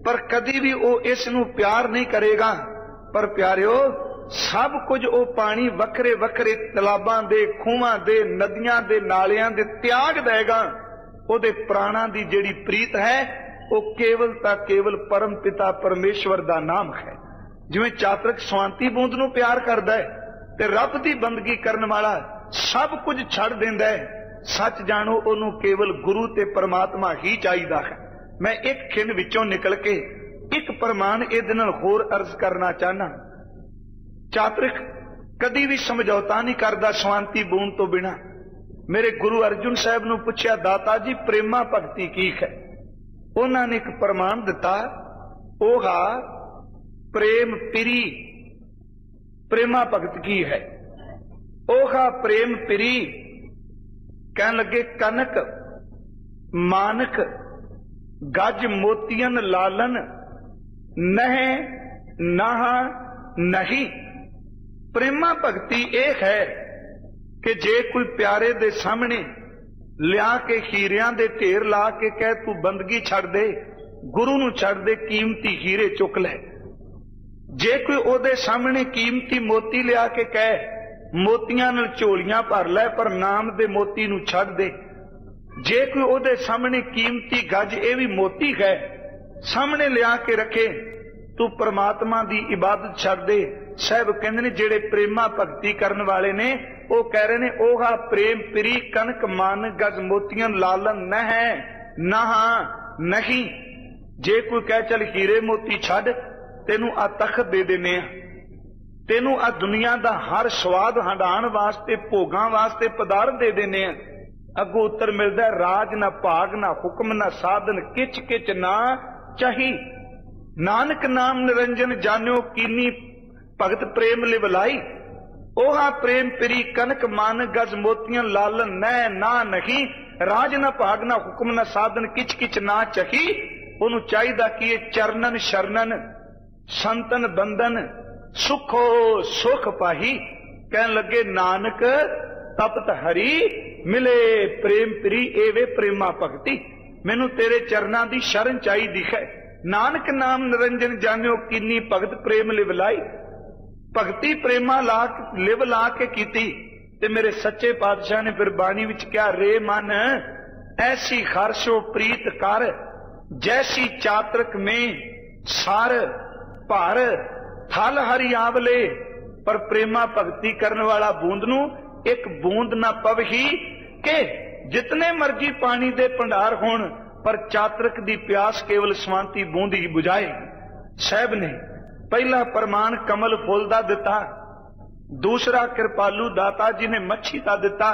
पर कदी भी वो इस नूं प्यार नहीं करेगा। पर प्यारिओ सब कुछ वो पानी वखरे वखरे तलाबां दे, खूहां दे, नदियां दे, नालियां दे त्याग देगा। ਉਹਦੇ प्राणा दी जिहड़ी प्रीत है वो केवल तां केवल परम पिता परमेश्वर दा नाम है। जिवें चातरक स्वांति बूंद नूं प्यार करदा है ते रब दी बंदगी करन वाला सब कुछ छड़ दिंदा है। सच जानो ओनू केवल गुरु ते परमात्मा ही चाहिदा है। मैं एक खिंड विचों निकल के एक प्रमाण इहदे नाल होर अर्ज करना चाहना। चातरक कदी भी समझौता नहीं करदा स्वांति बूंद तो बिना। मेरे गुरु अर्जुन साहब नूं पुछया, दाता जी प्रेमा भगती की है? उन्होंने एक प्रमाण दिता, ओहा प्रेम पिरी प्रेमा भगत की है। ओहा प्रेम पिरी कह लगे कनक मानक गज मोतियन लालन नह नाहा नहीं। प्रेमा भगती यह है कि जे कोई प्यारे दे सामने लिया के हीरियां दे ढेर ला के कह तू बंदगी छड़ दे, गुरु नूं छड़ दे, कीमती हीरे चुक ले। जे कोई ओदे सामने कीमती मोती लिया के कह मोतियां नाल झोलियां भर लै पर नाम दे मोती नूं छड़ दे। जे कोई ओदे सामने कीमती गज ये भी मोती है सामने लिया के रखे, तू परमात्मा दी इबादत छड़ दे। साहब कहंदे ने जेड़े प्रेमा भगती करन वाले ने वो कह रहे ने, ओहा प्रेम पिरी कनक मान गज मोतियन लालन न है नहा नहीं। जे कोई कह चल हीरे मोती छड़, तेनू आ तख्त दे देने, तेनू आ दुनिया दा हर स्वाद हंडाण वास्ते भोगां वास्ते पदार्थ दे देने। अगों उत्तर मिलदा, राज ना भाग ना हुक्म ना साधन किच किच ना चाही। नानक नाम निरंजन जान्यो कीनी भगत प्रेम लिवलाई। ओहा प्रेम पिरी कनक मान गज मोतियन लालन न ना नहीं। राज ना भाग ना हुक्म ना साधन किच किच ना चाही। ओनू चाहिदा कि ये चरणन शरणन संतन बंधन सुखो सुख पाही। कहन लगे नानक तपत हरी मिले प्रेम पिरी एवे प्रेमा भगती। मैनू तेरे चरणा दी शरण चाहिदी है। नानक नाम निरंजन जान्यो कीनी भगत प्रेम लिवलाई। भगती प्रेमा ला लिव ला के कीती ते मेरे सच्चे पातशाह ने फिर बाणी विच क्या, रे मन ऐसी खर्शो प्रीत कर जैसी चातरक में सार भार थल हरि आवले। पर प्रेमा भगती करने वाला बूंद नू एक बूंद ना पवही के जितने मर्जी पानी दे भंडार होण, पर चातरक दी प्यास केवल स्वांति बूंद ही बुझाए। साहब ने पहला प्रमाण कमल फूल दा दिता, दूसरा कृपालू दाता जी ने मच्छी दा दिता,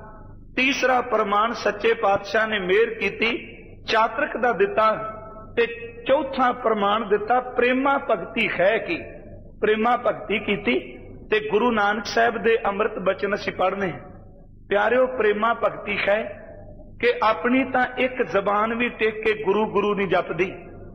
तीसरा प्रमाण सच्चे पातशाह ने मेहर कीती चातरक दा दिता, ते चौथा प्रमाण दिता प्रेमा भगती है की। प्रेमा भगती कीती ते गुरु नानक साहब दे अमृत बचन असीं पढ़ने। प्यारिओ प्रेमा भगती है कि अपनी तां एक जबान भी टेक के गुरु गुरु नहीं जपदी।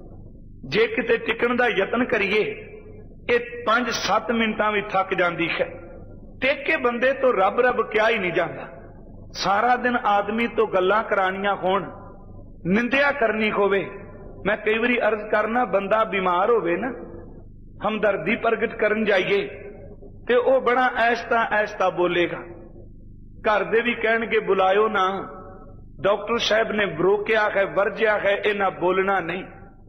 जे किते टिकण दा यतन करिए ये 5-7 मिनटां भी थक जाती है। टेके बंदे तो रब रब क्या ही नहीं जाता। सारा दिन आदमी तो गल्लां करानियां होण, निंदिया करनी होवे। मैं कई बारी अर्ज करना, बंदा बीमार होवे ना, हमदर्दी प्रगट करन जाइए ते ओ बड़ा ऐसता ऐसता बोलेगा। घर दे भी कहणगे बुलायो ना, डॉक्टर साहब ने रोकिया है वर्जिया है, इन्हां बोलना नहीं।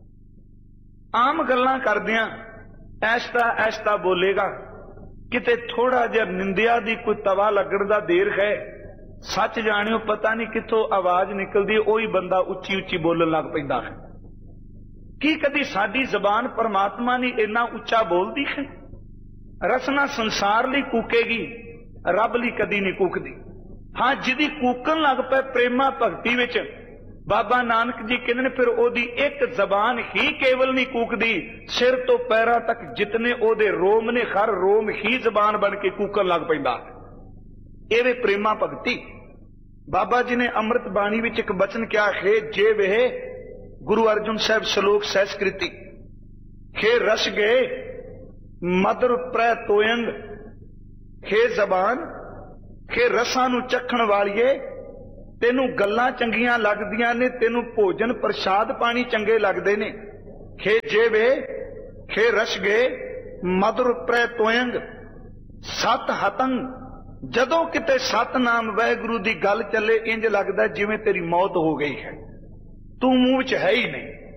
आम गल्लां करदियां ऐसता ऐसता बोलेगा। किते थोड़ा जिहा निंदिया दी कोई तवा लगण दा देर है, सच जानियो पता नहीं किथों आवाज निकलदी, ओही बंदा उच्ची उच्ची बोलण लग पैंदा है। की कदी साडी जबान परमात्मा ने इन्ना उच्चा बोलदी है? रसना संसार लई कूकेगी, रब लई कदी नहीं कूकदी। हाँ, जिदी कूकन लग पे प्रेमा भगती विच बाबा नानक जी कहते हैं फिर ओदी एक जबान ही केवल नहीं कूकदी, सिर तो पैरां तक जितने ओदे रोम ने हर रोम ही जबान बन के कूकन लग पैंदा। एवे प्रेमा भगती। बाबा जी ने अमृत बाणी विच एक बचन क्या है, जे वे गुरु अर्जुन साहब श्लोक सहस्कृति हे रस गए मधुर प्र तोयंग, हे जबान हे रसां नूं चखण वालिए, तेनू गल्लां चंगियां लगदियां ने, तेनू भोजन प्रसाद पानी चंगे लगदे ने, खे जेवे खे रसगे मधुर प्रै तोयंग सत हतंग। जदों किते सतनाम वाहिगुरु दी गल चले इंज लगदा जिवें तेरी मौत हो गई है, तू मूंह च है ही नहीं।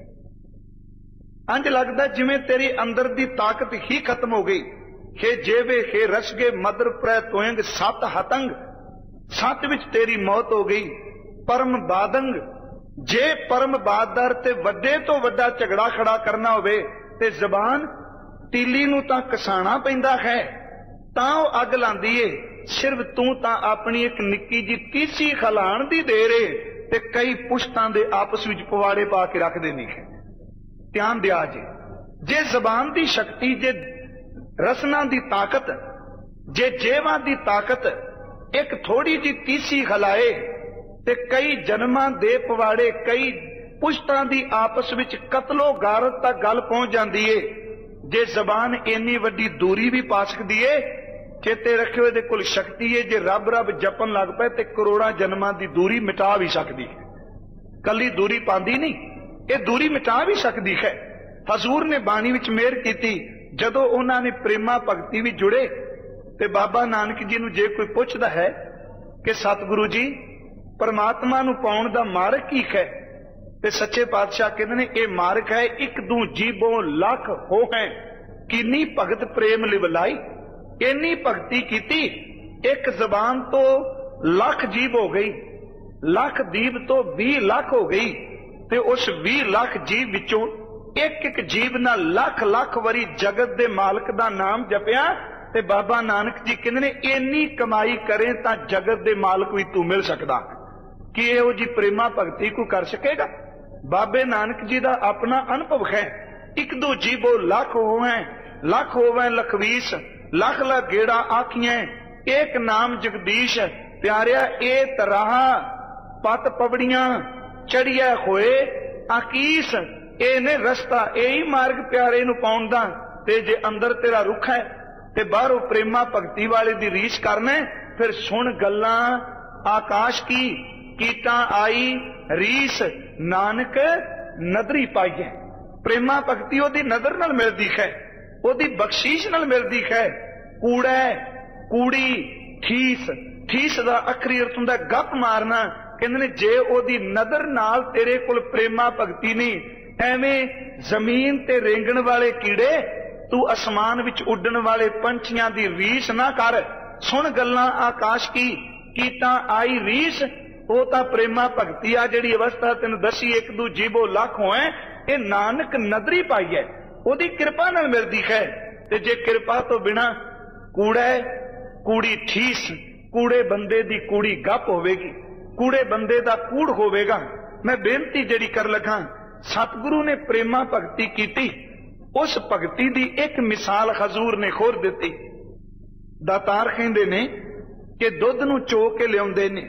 इंज लगदा जिवें तेरी अंदर दी ताकत ही खत्म हो गई। खे जेवे खे रसगे मधुर प्रै तोयंग सत हतंग, सत विच तेरी मौत हो गई। परम बादंग, जे परम बादर ते वड्डे तो वड्डा झगड़ा खड़ा करना होवे ते जबान तीली नूं तां कसाणा पैंदा है, तां ओह अग लांदी है। सिर्फ तू तां अपनी एक निक्की जी तीसी खलाण दी देर है ते कई पुश्तां दे आपस विच पवाड़े पा के रख देनी है। ध्यान दिया जे जबान दी शक्ति, जे रसना दी ताकत, जे जेवा दी ताकत एक थोड़ी जी तीसी खलाए ते कई जन्मां दे पवाड़े, कई पुश्तां दी आपस विच कतलो गारत तक गल पहुंच जांदी है। जे जबान इन्नी वड्डी दूरी भी पा सकदी है, चेते रखियो इहदे कोल शक्ति है, जे रब रब जपन लग पए ते करोड़ां जन्मां दी दूरी मिटा भी सकदी है। कली दूरी पांदी नहीं, ये दूरी मिटा भी सकदी है। हजूर ने बाणी विच मेहर कीती, जदों उन्हां ने प्रेमा भगती विच जुड़े ते बाबा नानक जी नूं जे कोई पुछदा है कि सतगुरु जी परमात्मा नूं पाउण दा मार्ग की है, ते सच्चे पातशाह कहंदे ने ये मार्ग है एक दू जीबों लख हो है, किन्नी भगत प्रेम लिवलाई। इन्नी भगती कीती, एक जबान तो लख जीब हो गई, लख दीब तो 20 लाख हो गई, ते उस 20 लाख जीव विचों एक एक जीव ना लख लख वारी जगत दे मालक दा नाम जपिया। ते बाबा नानक जी कहंदे ने इन्नी कमाई करें तां जगत दे मालक भी तू मिल सकदा। कि इहो जी प्रेमा भगती को कर सकेगा? बाबे नानक जी दा अपना अनुभव है। एक दो जीवो लख होवे, लख होवे लखवीस, लख लख गेड़ा आखियां, एक नाम जगदीश। प्यारिया ए तराह पत पवड़ियां चढ़िया होए आकीस, ए ने रस्ता यही मार्ग प्यारे नूं पाउण दा। ते जे अंदर तेरा रुख है ते बाहरों प्रेमा भगती वाले दी रीस करना, फिर सुन गल्लां आकाश की कीटां आई रीस, नानक नदरी पाईए। प्रेमा भगती ओदी नजर नाल मिलदी है, ओदी बख्शीश नाल मिलदी है। कूड़ा कूड़ी ठीस, ठीस दा अखरी अर्थ हुंदा गप मारना। कहंदे ने जे ओदी नजर नाल तेरे कोल प्रेमा भगती नहीं, एवें जमीन ते रेंगण वाले कीड़े, तू आसमान विच उड्डण वाले पंछियां दी रीस ना कर। सुन गल्लां आकाश की कीटां आई रीस, वो तां प्रेमा भगती आ जिहड़ी अवस्था तैनूं दसी एक दू जीबो लख होए, ये नानक नदरी पाई है, ओदी किरपा नाल मिलदी है। ते जे किरपा तो बिना कूड़ा कूड़ी ठीस, कूड़े बंदे दी कूड़ी गप होवेगी, कूड़े बंदे दा कूड़ होवेगा। मैं बेनती जिहड़ी कर लगा, सतगुरु ने प्रेमा भगती कीती, उस भगती दी एक मिसाल हजूर ने खोर दिती। दातार कहंदे ने कि दुध नूं चो के लियाउंदे ने,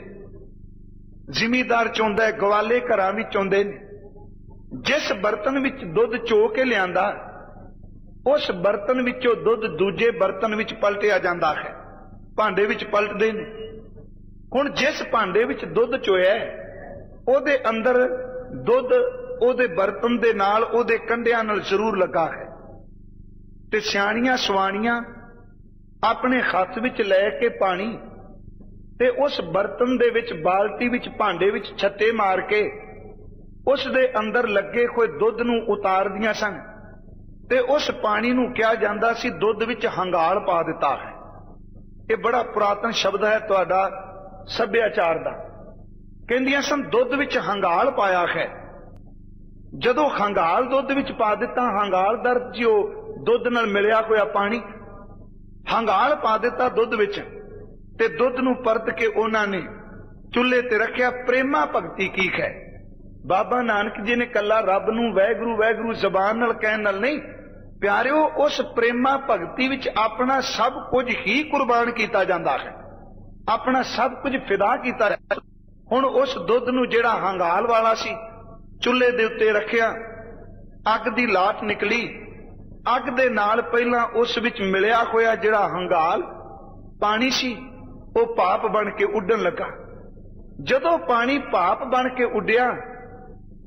जिमीदार चोंदा है, गवाले घरां विच चोंदे ने। जिस बर्तन विच दुध चो के लियांदा, उस बर्तन विचों दुध दूजे बर्तन विच पलटिया जांदा है, भांडे विच पलटदे ने। हुण जिस भांडे विच दुध चोया ओदे अंदर दुध ओदे बर्तन दे नाल ओदे कंढियां नाल जरूर लगा है। ते सियाणियां सवाणियां अपने हत्थ विच लै के पानी ते उस बर्तन दे विच बाल्टी विच भांडे विच छत्ते मार के उस दे अंदर लगे होए दुध नूं उतार दियां सन। ते उस पानी नूं कहा जांदा सी दुध विच हंगाल पा दिता है। ये बड़ा पुरातन शब्द है तुहाडा सभ्याचार दा। कहंदियां सन दुध विच हंगाल पाया है। जदों हंगाल दुध विच पा दिता, हंगाल दर जो दुध नाल मिलिया होया पानी, हंगाल पा दिता दुध विच, ते दुध नूं परत के उन्हां ने चुल्हे ते रखिया। प्रेमा भगती की है? बाबा नानक जी ने कला रब नूं वैगुरु वैगुरु जबान नाल कहण नाल नहीं, प्यारिओ उस प्रेमा भगती विच अपना सब कुछ ही कुर्बान किया जाता है, अपना सब कुछ फिदा किया। हुण उस दुध नूं जिहड़ा हंगाल वाला सी चुल्हे दे उत्ते रखिया, अग दी लाट निकली, अग दे नाल पहला उस विच मिलिया होया जिहड़ा हंगाल पानी सी वो भाप बन के उड्डण लगा। जदों पानी भाप बन के उड्डिया,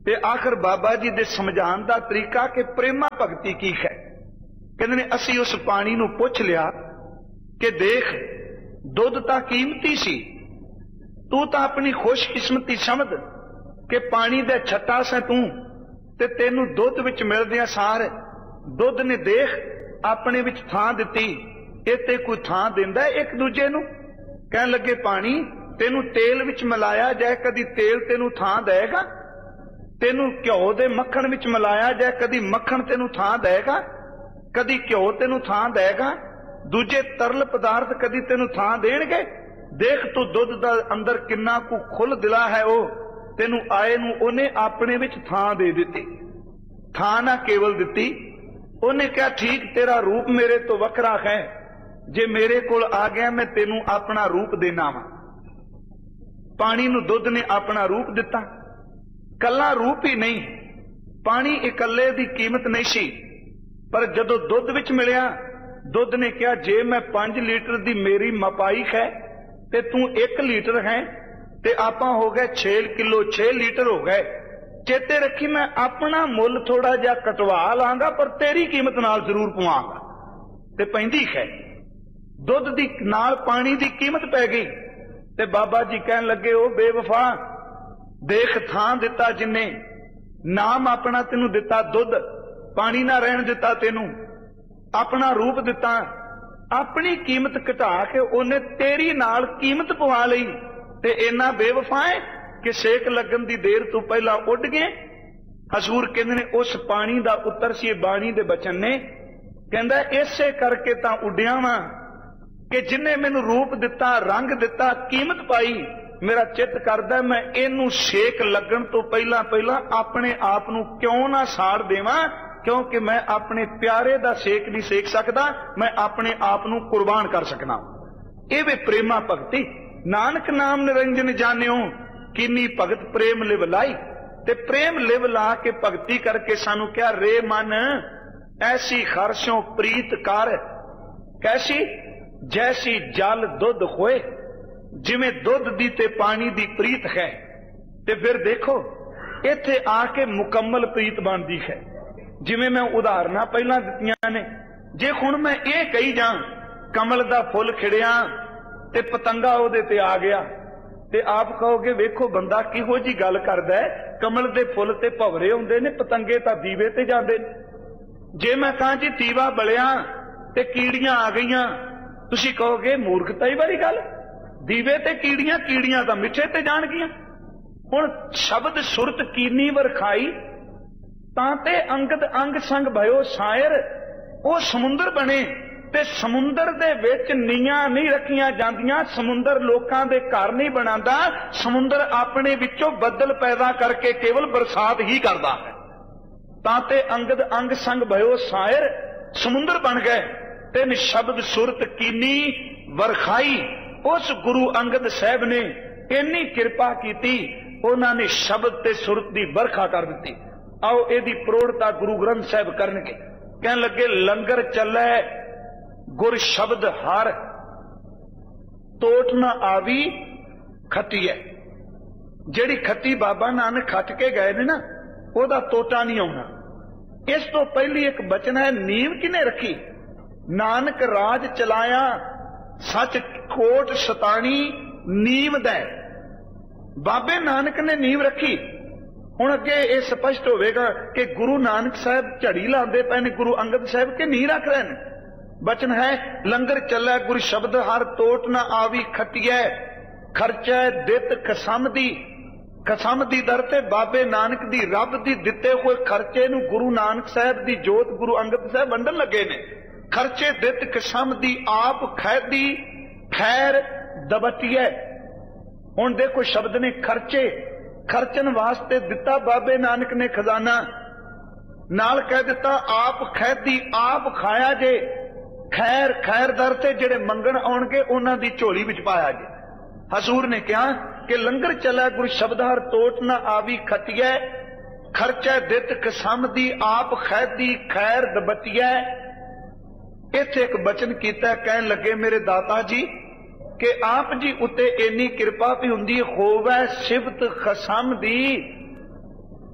ते आखिर बाबा जी दे समझाण दा तरीका कि प्रेमा भगती की है। कहते ने असी उस पानी नूं पुछ लिया कि देख दुध तां कीमती सी, तू तां अपनी खुशकिस्मती समझ कि पानी दे छट्टा से तू ते तेनू दुध विच मिलदियां सार दुध ने देख अपने विच थां दित्ती, इत्ते कोई थां दिंदा एक दूजे नूं। कहण लगे पानी तेनू तेल विच मिलाया जाए, कदी तेल तेनू थां देगा? तेनू घ्यो दे मक्खण विच मिलाया जाए, कदी मक्खण तेनू थां देगा? कदी घ्यो तेनू थां देगा? दूजे तरल पदार्थ कदी तेनू थां देणगे? देख तू दुध दा अंदर किन्ना कु खुल दिला है, वो तेनू आए नू ओने अपने विच थां दे दित्ती। थां ना केवल दित्ती, ओने कहा ठीक तेरा रूप मेरे तो वखरा है, जे मेरे कोल आ गया मैं तेनू अपना रूप देना वा। पानी नू दुध ने अपना रूप दिता। कला रूप ही नहीं, पानी इकल्ले दी कीमत नहीं सी, पर जदों दुध विच मिलिया दुध ने कहा जे मैं 5 लीटर दी मेरी मपाई है ते तू 1 लीटर है ते आपां हो गए 6 किलो 6 लीटर हो गए। चेते रखी मैं अपना मुल थोड़ा जा कटवा लांगा पर तेरी कीमत नाल जरूर पवांगा। ते पैंदी है दुध दी नाल पानी दी कीमत पै गई। ते बाबा जी कहन लगे ओ बेवफा, देख थां दिता जिन्ने, नाम अपना तेनू दिता दुध, पानी ना रहन दिता तेनू, अपना रूप दिता, अपनी कीमत घटा के उन्हें तेरी नाल कीमत पवा लई। ते इन्ना बेवफा है कि सेक लगन दी देर तो पहला उड़ गए। हजूर कहंदे ने उस पानी दा उत्तर सी बाणी दे बचन ने, कहंदा इसे करके तां उड्डिया वां कि जिन्ने मैनू रूप दिता, रंग दिता, कीमत पाई, मेरा चित करदा मैं इनू सेक लगन तो पहला पहला अपने आप नू क्यों ना साड़ देवां, क्योंकि मैं अपने प्यारे दा सेक नहीं सेक सकदा, मैं अपने आप नू कुर्बान कर सकना। ये वे प्रेमा भगती। नानक नाम निरंजन जानियो किन्नी भगत प्रेम लिव लाई। ते प्रेम लिव ला के भगती करके सानू क्या रे मन ऐसी खरशों प्रीत कर, कैसी जैसी जल दुध होए, जिमें दुध दी ते पानी दी प्रीत है। ते फिर देखो इत्थे आके मुकम्मल प्रीत बनती है। जिमें मैं उदाहरणा पहला दित्तियां ने, जे हुण मैं ये कही जा कमल दा फुल खिड़िया ते पतंगा ओदे ते आ गया, ते आप कहोगे वेखो बंदा किहो जी गल करदा है, कमल दे फुल ते भवरे हुंदे ने, पतंगे तां दीवे ते जांदे ने। जे मैं कहां जी दीवा बलिया ते कीड़ियां आ गईयां, तुसीं कहोगे मूर्खता वाली गल, दीवे ते कीड़ियां, कीड़ियां तां मिੱਠੇ ते जाणगियां। हुण शब्द सुरत कीनी वरखाई तां ते अंगद अंग संग भयो शायर, वो समुंदर बने ते समुंदर दे विच नीआं नहीं रखियां जांदियां, समुंदर लोकां दे घर नहीं बनांदा, समुंदर अपने विचों बदल पैदा करके केवल बरसात ही करदा है। तां ते अंगद अंग संग भयो शायर, समुंदर बन गए। ते शब्द सुरत कीनी वरखाई, उस गुरु अंगद साहब ने इन्नी कृपा की, उन्होंने शब्द ते सुरत की बरखा कर दी। आओ यदी प्रोड़ता गुरु ग्रंथ साहब करनगे। कह लगे लंगर चले गुर शब्द हर, तोट न आवी खती है। जेड़ी खती बाबा नानक खट के गए ने ना, ओदा तोटा नहीं आना। इस तो पहली एक बचन है, नींव किने रखी? नानक राज चलाया सच कोट सतानी नींव दे। बाबे नानक ने नींव रखी। हुण अगे यह स्पष्ट होवेगा कि गुरु नानक साहब झड़ी लाते पे ने, गुरु अंगद साहब के नींव रख रहे हैं। बचन है लंगर चलै गुर शब्द हर, तोट न आवी खटिया, खर्चा दित खसम दी। खसम दी दर ते बाबे नानक दी रब दी दिते हुए खर्चे नूं गुरु नानक साहब दी जोत गुरु अंगद साहब वंडन लगे ने। खर्चे दित खसम दी आप खैदी खैर दबटिया। हुण देखो शब्द ने खर्चे, खर्चन वास्ते दिता बाबे नानक ने खजाना, नाल कह दिता आप खैदी आप खाया जे, खैर खैर दर ते जेड़े मंगण आउणगे उन्हां दी झोली विच पाया जे। हजूर ने कहा कि लंगर चला गुर शब्द हर, तोट न आवी खटिया, खर्चा दित खसम दी आप खैदी खैर दबटिया। इत्थे एक बचन कीता, कहन लगे मेरे दाता जी कि आप जी उत्ते इन्नी कृपा भी हुंदी होवे सिफत खसम दी,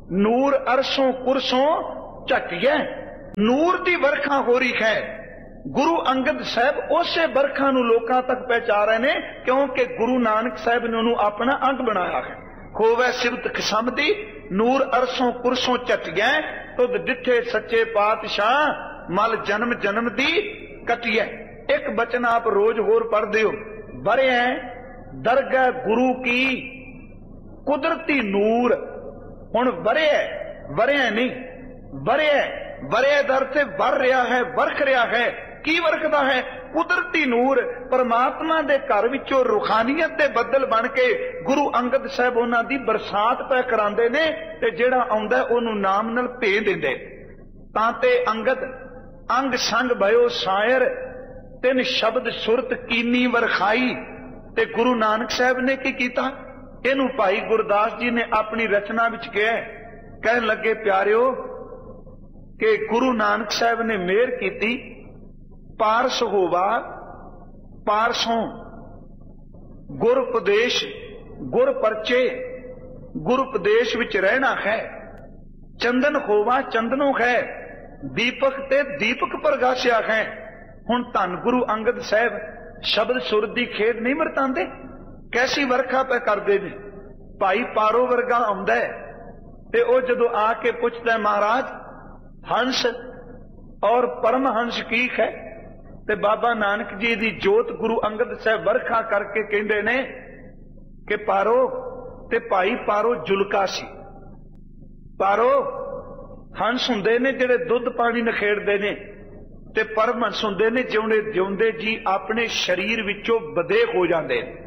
ਨੂਰ ਅਰਸ਼ੋਂ ਕੁਰਸੋਂ ਝਟਿਐ। ਨੂਰ ਦੀ ਵਰਖਾ ਹੋ ਰਹੀ ਹੈ। ਗੁਰੂ ਅੰਗਦ ਸਾਹਿਬ ਉਸੇ ਵਰਖਾ ਨੂੰ ਲੋਕਾਂ ਤੱਕ ਪਹੁੰਚਾ ਰਹੇ ਨੇ, ਕਿਉਂਕਿ ਗੁਰੂ ਨਾਨਕ ਸਾਹਿਬ ਨੇ ਉਹਨੂੰ ਆਪਣਾ ਅੰਗ ਬਣਾਇਆ ਹੈ। ਖੋਵੈ ਸਿਵਤ ਖਸਮ ਦੀ ਨੂਰ ਅਰਸ਼ੋਂ ਕੁਰਸੋਂ ਝਟਿਐ, ਤੁਧ ਡਿਠੇ ਸੱਚੇ ਪਾਤਸ਼ਾਹ ਮਲ ਜਨਮ ਜਨਮ ਦੀ ਕਟਿਐ। ਇੱਕ ਬਚਨ ਆਪ ਰੋਜ਼ ਹੋਰ ਪੜ੍ਹਦੇ ਹੋ, ਵਰਿਐ ਦਰਗਾਹ ਗੁਰੂ ਕੀ ਕੁਦਰਤੀ ਨੂਰ। ਹੁਣ ਵਰਿਆ ਨਹੀਂ, ਵਰਿਆ ਦਰ ਤੇ ਵਰ ਰਿਹਾ ਹੈ, ਵਰਖ ਰਿਹਾ ਹੈ। ਕੀ ਵਰਖਦਾ ਹੈ? ਕੁਦਰਤੀ ਨੂਰ। ਪਰਮਾਤਮਾ ਦੇ ਘਰ ਵਿੱਚੋਂ ਰੂਹਾਨੀਅਤ ਦੇ ਬੱਦਲ ਬਣ ਕੇ ਗੁਰੂ ਅੰਗਦ ਸਾਹਿਬ ਉਹਨਾਂ ਦੀ ਬਰਸਾਤ ਪੈ ਕਰਾਉਂਦੇ ਨੇ, ਤੇ ਜਿਹੜਾ ਆਉਂਦਾ ਉਹਨੂੰ ਨਾਮ ਨਾਲ ਭੇਜ ਦਿੰਦੇ। ਤਾਂ ਤੇ ਅੰਗਦ ਅੰਗ ਸੰਗ ਭਇਓ ਸਾਇਰ, ਤਿੰਨ ਸ਼ਬਦ ਸੁਰਤ ਕੀਨੀ ਵਰਖਾਈ। ਤੇ ਗੁਰੂ ਨਾਨਕ ਸਾਹਿਬ ਨੇ ਕੀ ਕੀਤਾ? ਇਹਨੂੰ ਭਾਈ ਗੁਰਦਾਸ ਜੀ ਨੇ ਆਪਣੀ ਰਚਨਾ ਵਿੱਚ ਕਿਹਾ। ਕਹਿਣ ਲੱਗੇ, ਪਿਆਰਿਓ, ਕਿ ਗੁਰੂ ਨਾਨਕ ਸਾਹਿਬ ਨੇ ਮਿਹਰ ਕੀਤੀ, ਪਾਰਸ ਹੋਵਾ ਪਾਰਸੋਂ ਗੁਰ ਉਪਦੇਸ਼ ਗੁਰ ਪਰਚੇ, ਗੁਰ ਉਪਦੇਸ਼ ਵਿੱਚ ਰਹਿਣਾ ਹੈ। ਚੰਦਨ ਹੋਵਾ ਚੰਦਨੋਂ ਹੈ, ਦੀਪਕ ਤੇ ਦੀਪਕ ਪ੍ਰਗਾਸਿਆ ਹੈ। ਹੁਣ ਧੰਨ ਗੁਰੂ ਅੰਗਦ ਸਾਹਿਬ ਸ਼ਬਦ ਸੁਰ ਦੀ ਖੇਡ ਨਹੀਂ ਵਰਤਾਂਦੇ, ਕੈਸੀ ਵਰਖਾ ਪੈ ਕਰਦੇ ਨੇ। ਭਾਈ ਪਾਰੋ ਵਰਗਾ ਆਉਂਦਾ ਤੇ ਉਹ ਜਦੋਂ ਆ ਕੇ ਪੁੱਛਦਾ, ਮਹਾਰਾਜ ਹੰਸ ਔਰ ਪਰਮਹੰਸ ਕੀ ਹੈ? ਤੇ ਬਾਬਾ ਨਾਨਕ ਜੀ ਦੀ ਜੋਤ ਗੁਰੂ ਅੰਗਦ ਸਾਹਿਬ ਵਰਖਾ ਕਰਕੇ ਕਹਿੰਦੇ ਨੇ ਕਿ ਪਾਰੋ, ਤੇ ਭਾਈ ਪਾਰੋ ਜੁਲਕਾ ਸੀ। ਪਾਰੋ ਹੰਸ ਹੁੰਦੇ ਨੇ ਜਿਹੜੇ ਦੁੱਧ ਪਾਣੀ ਨਖੇੜਦੇ ਨੇ, ਤੇ ਪਰਮਹੰਸ ਹੁੰਦੇ ਨੇ ਜਿਉਂਦੇ ਜਿਉਂਦੇ ਜੀ ਆਪਣੇ ਸਰੀਰ ਵਿੱਚੋਂ ਬਦੇ ਹੋ ਜਾਂਦੇ ਨੇ।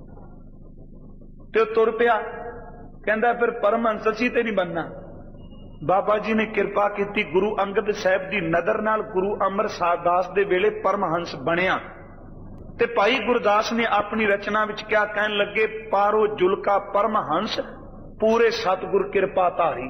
ਤੇ ਉਹ ਤੁਰ ਪਿਆ, ਕਹਿੰਦਾ ਫਿਰ ਪਰਮਹੰਸ ਅਸੀਂ ਤੇ ਨਹੀਂ ਬਣਨਾ। ਬਾਬਾ ਜੀ ਨੇ ਕਿਰਪਾ ਕੀਤੀ, ਗੁਰੂ ਅੰਗਦ ਸਾਹਿਬ ਦੀ ਨਜ਼ਰ ਨਾਲ ਗੁਰੂ ਅਮਰਦਾਸ ਦੇ ਵੇਲੇ ਪਰਮਹੰਸ ਬਣਿਆ। ਤੇ ਭਾਈ ਗੁਰਦਾਸ ਨੇ ਆਪਣੀ ਰਚਨਾ ਵਿੱਚ ਕਿਹਾ, ਕਹਿਣ ਲੱਗੇ, ਪਾਰੋ ਜੁਲਕਾ ਪਰਮਹੰਸ ਪੂਰੇ ਸਤਿਗੁਰ ਕਿਰਪਾ ਧਾਰੀ।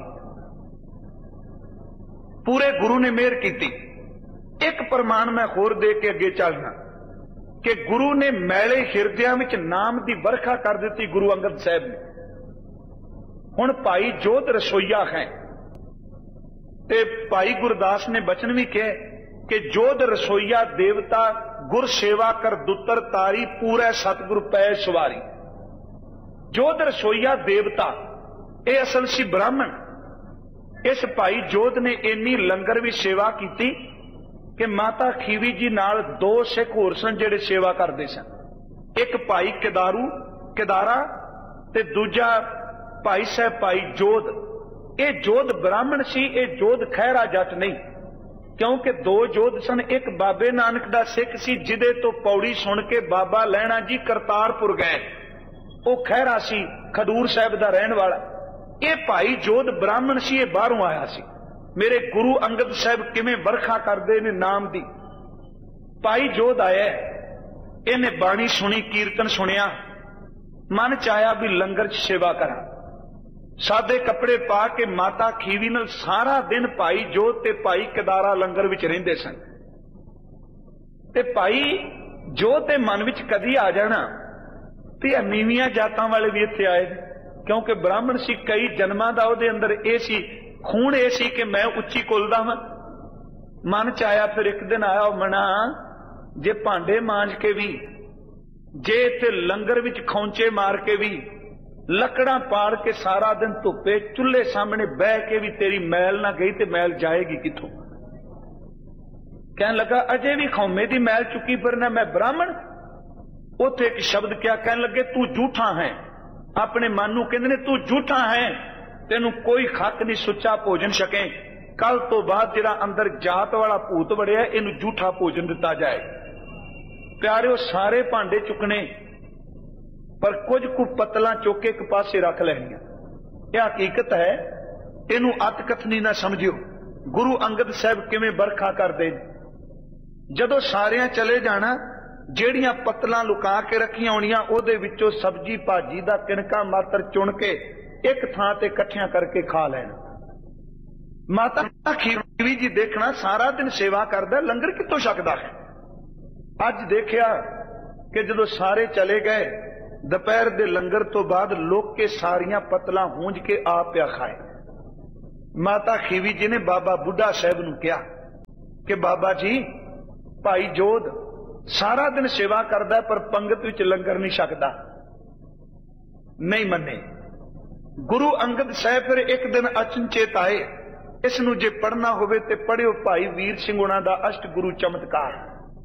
ਪੂਰੇ ਗੁਰੂ ਨੇ ਮਿਹਰ ਕੀਤੀ। ਇੱਕ ਪ੍ਰਮਾਣ ਮੈਂ ਹੋਰ ਦੇ ਕੇ ਅੱਗੇ ਚੱਲਣਾ, ਕਿ ਗੁਰੂ ਨੇ ਮੈਲੇ ਹਿਰਦਿਆਂ ਵਿੱਚ ਨਾਮ ਦੀ ਵਰਖਾ ਕਰ ਦਿੱਤੀ ਗੁਰੂ ਅੰਗਦ ਸਾਹਿਬ ਨੇ। ਹੁਣ ਭਾਈ ਜੋਧ ਰਸੋਈਆ ਹੈ, ਤੇ ਭਾਈ ਗੁਰਦਾਸ ਨੇ ਬਚਨ ਵੀ ਕਿਹਾ ਕਿ ਜੋਧ ਰਸੋਈਆ ਦੇਵਤਾ ਗੁਰ ਸੇਵਾ ਕਰ ਦੁੱਤਰ ਤਾਰੀ, ਪੂਰੇ ਸਤਿਗੁਰ ਪੈ ਸਵਾਰੀ। ਜੋਧ ਰਸੋਈਆ ਦੇਵਤਾ ਇਹ ਅਸਲ ਸੀ ਬ੍ਰਾਹਮਣ। ਇਸ ਭਾਈ ਜੋਧ ਨੇ ਇੰਨੀ ਲੰਗਰ ਵੀ ਸੇਵਾ ਕੀਤੀ ਕਿ ਮਾਤਾ ਖੀਵੀ ਜੀ ਨਾਲ ਦੋ ਸਿੱਖ ਹੋਰ ਸਨ ਜਿਹੜੇ ਸੇਵਾ ਕਰਦੇ ਸਨ। ਇੱਕ ਭਾਈ ਕਿਦਾਰਾ ਤੇ ਦੂਜਾ ਭਾਈ ਸਾਹਿਬ ਭਾਈ ਜੋਧ। ਇਹ ਜੋਧ ਬ੍ਰਾਹਮਣ ਸੀ, ਇਹ ਜੋਧ ਖਹਿਰਾ ਜੱਟ ਨਹੀਂ, ਕਿਉਂਕਿ ਦੋ ਜੋਧ ਸਨ। ਇੱਕ ਬਾਬੇ ਨਾਨਕ ਦਾ ਸਿੱਖ ਸੀ, ਜਿਹਦੇ ਤੋਂ ਪੌੜੀ ਸੁਣ ਕੇ ਬਾਬਾ ਲਹਿਣਾ ਜੀ ਕਰਤਾਰਪੁਰ ਗਏ, ਉਹ ਖਹਿਰਾ ਸੀ, ਖਡੂਰ ਸਾਹਿਬ ਦਾ ਰਹਿਣ ਵਾਲਾ। ਇਹ ਭਾਈ ਜੋਧ ਬ੍ਰਾਹਮਣ ਸੀ, ਇਹ ਬਾਹਰੋਂ ਆਇਆ ਸੀ। ਮੇਰੇ ਗੁਰੂ ਅੰਗਦ ਸਾਹਿਬ ਕਿਵੇਂ ਵਰਖਾ ਕਰਦੇ ਨੇ ਨਾਮ ਦੀ। ਭਾਈ ਜੋਧ ਆਇਆ, ਇਹਨੇ ਬਾਣੀ ਸੁਣੀ, ਕੀਰਤਨ ਸੁਣਿਆ, ਮਨ ਚ ਆਇਆ ਵੀ ਲੰਗਰ ਚ ਸੇਵਾ ਕਰਾਂ। ਸਾਦੇ ਕੱਪੜੇ ਪਾ ਕੇ ਮਾਤਾ ਖੀਵੀ ਨਾਲ ਸਾਰਾ ਦਿਨ ਭਾਈ ਜੋਧ ਤੇ ਭਾਈ ਕਿਦਾਰਾ ਲੰਗਰ ਵਿੱਚ ਰਹਿੰਦੇ ਸਨ। ਤੇ ਭਾਈ ਜੋਧ ਦੇ ਮਨ ਵਿੱਚ ਕਦੀ ਆ ਜਾਣਾ ਤੇ ਨੀਵੀਆਂ ਜਾਤਾਂ ਵਾਲੇ ਵੀ ਇੱਥੇ ਆਏ, ਕਿਉਂਕਿ ਬ੍ਰਾਹਮਣ ਸੀ, ਕਈ ਜਨਮਾਂ ਦਾ ਉਹਦੇ ਅੰਦਰ ਇਹ ਸੀ, ਖੂਨ ਇਹ ਸੀ ਕਿ ਮੈਂ ਉੱਚੀ ਕੁਲ ਦਾ ਹਾਂ। ਮਨ ਚ ਆਇਆ। ਫਿਰ ਇੱਕ ਦਿਨ ਆਇਆ, ਉਹ ਮਣਾ ਜੇ ਭਾਂਡੇ ਮਾਂਜ ਕੇ ਵੀ, ਜੇ ਇੱਥੇ ਲੰਗਰ ਵਿੱਚ ਖੌਂਚੇ ਮਾਰ ਕੇ ਵੀ, ਲੱਕੜਾਂ ਪਾੜ ਕੇ ਸਾਰਾ ਦਿਨ ਧੁੱਪੇ ਚੁੱਲ੍ਹੇ ਸਾਹਮਣੇ ਬਹਿ ਕੇ ਵੀ ਤੇਰੀ ਮੈਲ ਨਾ ਗਈ ਤੇ ਮੈਲ ਜਾਏਗੀ ਕਿੱਥੋਂ? ਕਹਿਣ ਲੱਗਾ, ਅਜੇ ਵੀ ਖੌਮੇ ਦੀ ਮੈਲ ਚੁੱਕੀ ਫਿਰਨਾ, ਮੈਂ ਬ੍ਰਾਹਮਣ। ਉੱਥੇ ਇੱਕ ਸ਼ਬਦ ਕਿਹਾ, ਕਹਿਣ ਲੱਗੇ, ਤੂੰ ਝੂਠਾ ਹੈ। ਆਪਣੇ ਮਨ ਨੂੰ ਕਹਿੰਦੇ ਨੇ, ਤੂੰ ਝੂਠਾ ਹੈ, ਤੈਨੂੰ ਕੋਈ ਹੱਕ ਨਹੀਂ ਸੁੱਚਾ ਭੋਜਨ ਛਕੇ। ਕੱਲ ਤੋਂ ਬਾਅਦ ਜਿਹੜਾ ਅੰਦਰ ਜਾਤ ਵਾਲਾ ਭੂਤ ਵੜਿਆ, ਇਹਨੂੰ ਝੂਠਾ ਭੋਜਨ ਦਿੱਤਾ ਜਾਏ। ਪਿਆਰਿਓ, ਸਾਰੇ ਭਾਂਡੇ ਚੁੱਕਣੇ, ਪਰ ਕੁਝ ਕੁ ਪਤਲਾਂ ਚੁੱਕ ਕੇ ਇੱਕ ਪਾਸੇ ਰੱਖ ਲੈਣੀਆਂ। ਇਹ ਹਕੀਕਤ ਹੈ, ਇਹਨੂੰ ਅਤਕਥਨੀ ਨਾ ਸਮਝਿਓ। ਗੁਰੂ ਅੰਗਦ ਸਾਹਿਬ ਕਿਵੇਂ ਵਰਖਾ ਕਰਦੇ ਨੇ। ਜਦੋਂ ਸਾਰਿਆਂ ਚਲੇ ਜਾਣਾ, ਜਿਹੜੀਆਂ ਪਤਲਾਂ ਲੁਕਾ ਕੇ ਰੱਖੀਆਂ ਹੋਣੀਆਂ, ਉਹਦੇ ਵਿੱਚੋਂ ਸਬਜ਼ੀ ਭਾਜੀ ਦਾ ਕਿਣਕਾ ਮਾਤਰ ਚੁਣ ਕੇ ਇੱਕ ਥਾਂ ਤੇ ਇਕੱਠਿਆਂ ਕਰਕੇ ਖਾ ਲੈਣਾ। ਮਾਤਾ ਖੀਵੀ ਜੀ ਦੇਖਣਾ ਸਾਰਾ ਦਿਨ ਸੇਵਾ ਕਰਦਾ, ਲੰਗਰ ਕਿੱਥੋਂ ਛਕਦਾ ਹੈ। ਅੱਜ ਦੇਖਿਆ ਕਿ ਜਦੋਂ ਸਾਰੇ ਚਲੇ ਗਏ, ਦੁਪਹਿਰ ਦੇ ਲੰਗਰ ਤੋਂ ਬਾਅਦ ਲੋਕ ਕੇ ਸਾਰੀਆਂ ਪਤਲਾਂ ਹੂੰਜ ਕੇ ਆ ਪਿਆ ਖਾਏ। ਮਾਤਾ ਖੀਵੀ ਜੀ ਨੇ ਬਾਬਾ ਬੁੱਢਾ ਸਾਹਿਬ ਨੂੰ ਕਿਹਾ ਕਿ ਬਾਬਾ ਜੀ, ਭਾਈ ਜੋਧ ਸਾਰਾ ਦਿਨ ਸੇਵਾ ਕਰਦਾ ਪਰ ਪੰਗਤ ਵਿੱਚ ਲੰਗਰ ਨਹੀਂ ਛਕਦਾ। ਨਹੀਂ ਮੰਨੇ। ਗੁਰੂ ਅੰਗਦ ਸਾਹਿਬ ਫਿਰ ਇੱਕ ਦਿਨ ਅਚਨਚੇਤ ਆਏ, ਇਸ ਨੂੰ ਜੇ ਪੜ੍ਹਨਾ ਹੋਵੇ ਤੇ ਪੜ੍ਹਿਓ ਭਾਈ ਵੀਰ ਸਿੰਘ ਉਹਨਾਂ ਦਾ ਅਸ਼ਟ ਗੁਰੂ ਚਮਤਕਾਰ।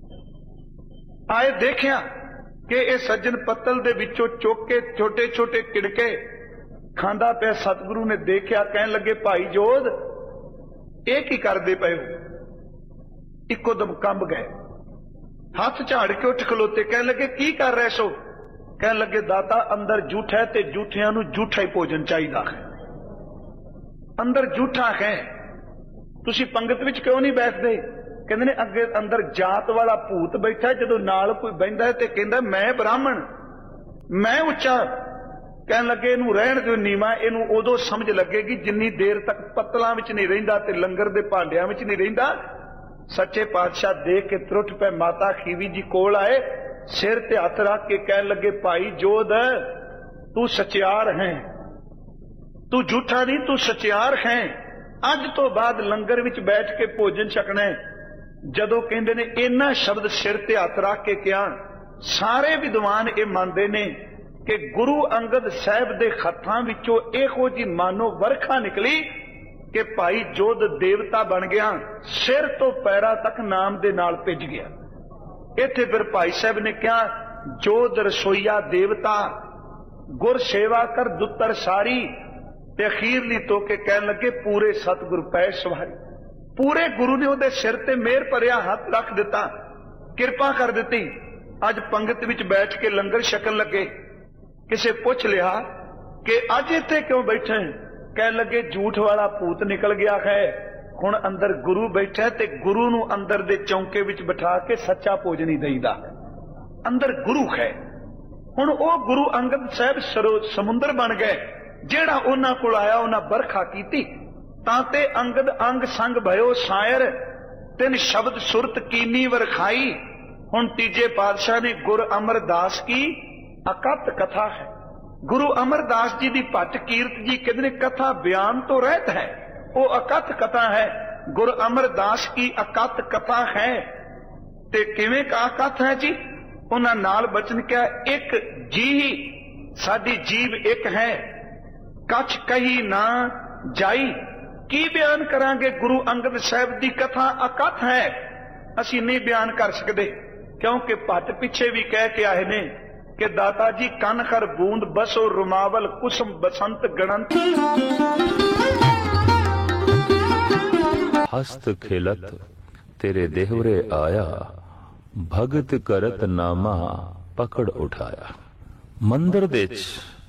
ਆਏ, ਦੇਖਿਆ ਕਿ ਇਹ ਸੱਜਣ ਪੱਤਲ ਦੇ ਵਿੱਚੋਂ ਚੁੱਕ ਕੇ ਛੋਟੇ ਛੋਟੇ ਕਿੜਕੇ ਖਾਂਦਾ ਪਿਆ। ਸਤਿਗੁਰੂ ਨੇ ਦੇਖਿਆ, ਕਹਿਣ ਲੱਗੇ ਭਾਈ ਜੋਧ ਇਹ ਕੀ ਕਰਦੇ ਪਏ ਹੋ? ਇੱਕੋ ਦਮ ਕੰਬ ਗਏ, ਹੱਥ ਝਾੜ ਕੇ ਉੱਠ ਖਲੋਤੇ, ਕਹਿਣ ਲੱਗੇ ਕੀ ਕਰ ਰਹੇ ਸੋ? ਕਹਿਣ ਲੱਗੇ ਦਾਤਾ ਅੰਦਰ ਝੂਠ ਹੈ ਤੇ ਝੂਠਿਆਂ ਨੂੰ ਝੂਠਾ ਹੀ ਭੋਜਨ ਚਾਹੀਦਾ ਹੈ। ਅੰਦਰ ਝੂਠਾ ਹੈ, ਤੁਸੀਂ ਪੰਗਤ ਵਿੱਚ ਕਿਉਂ ਨਹੀਂ ਬੈਠਦੇ? ਕਹਿੰਦੇ ਨੇ ਅੱਗੇ ਅੰਦਰ ਜਾਤ ਵਾਲਾ ਭੂਤ ਬੈਠਾ, ਜਦੋਂ ਨਾਲ ਕੋਈ ਬਹਿੰਦਾ ਹੈ ਤੇ ਕਹਿੰਦਾ ਮੈਂ ਬ੍ਰਾਹਮਣ, ਮੈਂ ਉੱਚਾ। ਕਹਿਣ ਲੱਗੇ ਇਹਨੂੰ ਰਹਿਣ ਦਿਓ ਨੀਵਾਂ, ਇਹਨੂੰ ਉਦੋਂ ਸਮਝ ਲੱਗੇਗੀ ਜਿੰਨੀ ਦੇਰ ਤੱਕ ਪੱਤਲਾਂ ਵਿੱਚ ਨਹੀਂ ਰਹਿੰਦਾ ਤੇ ਲੰਗਰ ਦੇ ਭਾਂਡਿਆਂ ਵਿੱਚ ਨਹੀਂ ਰਹਿੰਦਾ। ਸੱਚੇ ਪਾਤਸ਼ਾਹ ਦੇਖ ਕੇ ਤਰੁੱਠ ਪਏ। ਮਾਤਾ ਖੀਵੀ ਜੀ ਕੋਲ ਆਏ, ਸਿਰ ਤੇ ਹੱਥ ਰੱਖ ਕੇ ਕਹਿਣ ਲੱਗੇ ਭਾਈ ਜੋਧ ਤੂੰ ਸਚਿਆਰ ਹੈ, ਤੂੰ ਝੂਠਾ ਨਹੀਂ, ਤੂੰ ਸਚਿਆਰ ਹੈ। ਅੱਜ ਤੋਂ ਬਾਅਦ ਲੰਗਰ ਵਿੱਚ ਬੈਠ ਕੇ ਭੋਜਨ ਛਕਣਾ। ਜਦੋਂ ਕਹਿੰਦੇ ਨੇ ਇਹਨਾਂ ਸ਼ਬਦ ਸਿਰ ਤੇ ਹੱਥ ਰੱਖ ਕੇ ਕਿਹਾ, ਸਾਰੇ ਵਿਦਵਾਨ ਇਹ ਮੰਨਦੇ ਨੇ ਕਿ ਗੁਰੂ ਅੰਗਦ ਸਾਹਿਬ ਦੇ ਹੱਥਾਂ ਵਿੱਚੋਂ ਇਹੋ ਜਿਹੀ ਮਾਨੋ ਵਰਖਾ ਨਿਕਲੀ ਕਿ ਭਾਈ ਜੋਧ ਦੇਵਤਾ ਬਣ ਗਿਆ, ਸਿਰ ਤੋਂ ਪੈਰਾਂ ਤੱਕ ਨਾਮ ਦੇ ਨਾਲ ਭਿੱਜ ਗਿਆ। ਇੱਥੇ ਫਿਰ ਭਾਈ ਸਾਹਿਬ ਨੇ ਕਿਹਾ ਜੋਧ ਰਸੋਈਆ ਦੇਵਤਾ, ਗੁਰ ਸੇਵਾ ਕਰ ਦੁੱਤਰ ਸਾਰੀ। ਤੇ ਅਖੀਰਲੀ ਤੋਂ ਕੇ ਕਹਿਣ ਲੱਗੇ ਪੂਰੇ ਸਤਿਗੁਰ ਪੈ ਸਵਾਰੀ। ਪੂਰੇ ਗੁਰੂ ਨੇ ਉਹਦੇ ਸਿਰ ਤੇ ਮਿਹਰ ਭਰਿਆ ਹੱਥ ਰੱਖ ਦਿੱਤਾ, ਕਿਰਪਾ ਕਰ ਦਿੱਤੀ। ਅੱਜ ਪੰਗਤ ਵਿੱਚ ਬੈਠ ਕੇ ਲੰਗਰ ਛਕਣ ਲੱਗੇ। ਕਿਸੇ ਪੁੱਛ ਲਿਆ ਕਿ ਅੱਜ ਇੱਥੇ ਕਿਉਂ ਬੈਠੇ? ਕਹਿਣ ਲੱਗੇ ਝੂਠ ਵਾਲਾ ਭੂਤ ਨਿਕਲ ਗਿਆ ਹੈ, ਹੁਣ ਅੰਦਰ ਗੁਰੂ ਬੈਠਾ ਤੇ ਗੁਰੂ ਨੂੰ ਅੰਦਰ ਦੇ ਚੌਂਕੇ ਵਿੱਚ ਬਿਠਾ ਕੇ ਸੱਚਾ ਭੋਜਨ ਹੀ ਦੇਈਦਾ। ਅੰਦਰ ਗੁਰੂ ਹੈ। ਹੁਣ ਉਹ ਗੁਰੂ ਅੰਗਦ ਸਾਹਿਬ ਸਮੁੰਦਰ ਬਣ ਗਏ। ਜਿਹੜਾ ਉਹਨਾਂ ਕੋਲ ਆਇਆ ਉਹਨਾਂ ਬਰਖਾ ਕੀਤੀ। ਤਾਂ ਤੇ ਅੰਗਦ ਅੰਗ ਸੰਗ ਭਇਓ ਸਾਇਰ, ਤਿੰਨ ਸ਼ਬਦ ਸੁਰਤ ਕੀਨੀ ਵਰਖਾਈ। ਹੁਣ ਤੀਜੇ ਪਾਤਸ਼ਾਹ ਨੇ ਗੁਰ ਅਮਰਦਾਸ ਕੀ ਅਕਤ ਕਥਾ ਹੈ। ਗੁਰੂ ਅਮਰਦਾਸ ਜੀ ਦੀ ਭੱਟ ਕੀਰਤ ਜੀ ਕਹਿੰਦੇ ਨੇ ਕਥਾ ਬਿਆਨ ਤੋਂ ਰਹਿਤ ਹੈ, ਉਹ ਅਕਥ ਕਥਾ ਹੈ। ਗੁਰੂ ਅਮਰਦਾਸ ਕੀ ਅਕਥ ਕਥਾ ਹੈ। ਤੇ ਕਿਵੇਂ ਕਾ ਅਕਥ ਹੈ ਜੀ? ਉਹਨਾਂ ਨਾਲ ਬਚਨ ਕਿਹਾ ਇੱਕ ਜੀ ਸਾਡੀ ਜੀਵ ਇੱਕ ਹੈ, ਕੱਛ ਕਹੀ ਨਾ ਜਾਈ। ਕੀ ਬਿਆਨ ਕਰਾਂਗੇ? ਗੁਰੂ ਅੰਗਦ ਸਾਹਿਬ ਦੀ ਕਥਾ ਅਕਥ ਹੈ, ਅਸੀਂ ਨਹੀਂ ਬਿਆਨ ਕਰ ਸਕਦੇ। ਕਿਉਂਕਿ ਭੱਟ ਪਿੱਛੇ ਵੀ ਕਹਿ ਕੇ ਆਏ ਨੇ ਕਿ ਦਾਤਾ ਜੀ ਕੰਨ ਖਰ ਬੂੰਦ ਬਸੋ ਰੁਮਾਵਲ ਕੁਸਮ ਬਸੰਤ ਗਣੰਤ। ਹਸਤ ਖੇਲਤ ਤੇਰੇ ਦੇਹਵਰੇ ਆਇਆ, ਭਗਤ ਕਰਤ ਨਾਮਾ ਪਕੜ ਉਠਾਇਆ। ਮੰਦਰ ਦੇ ਵਿੱਚ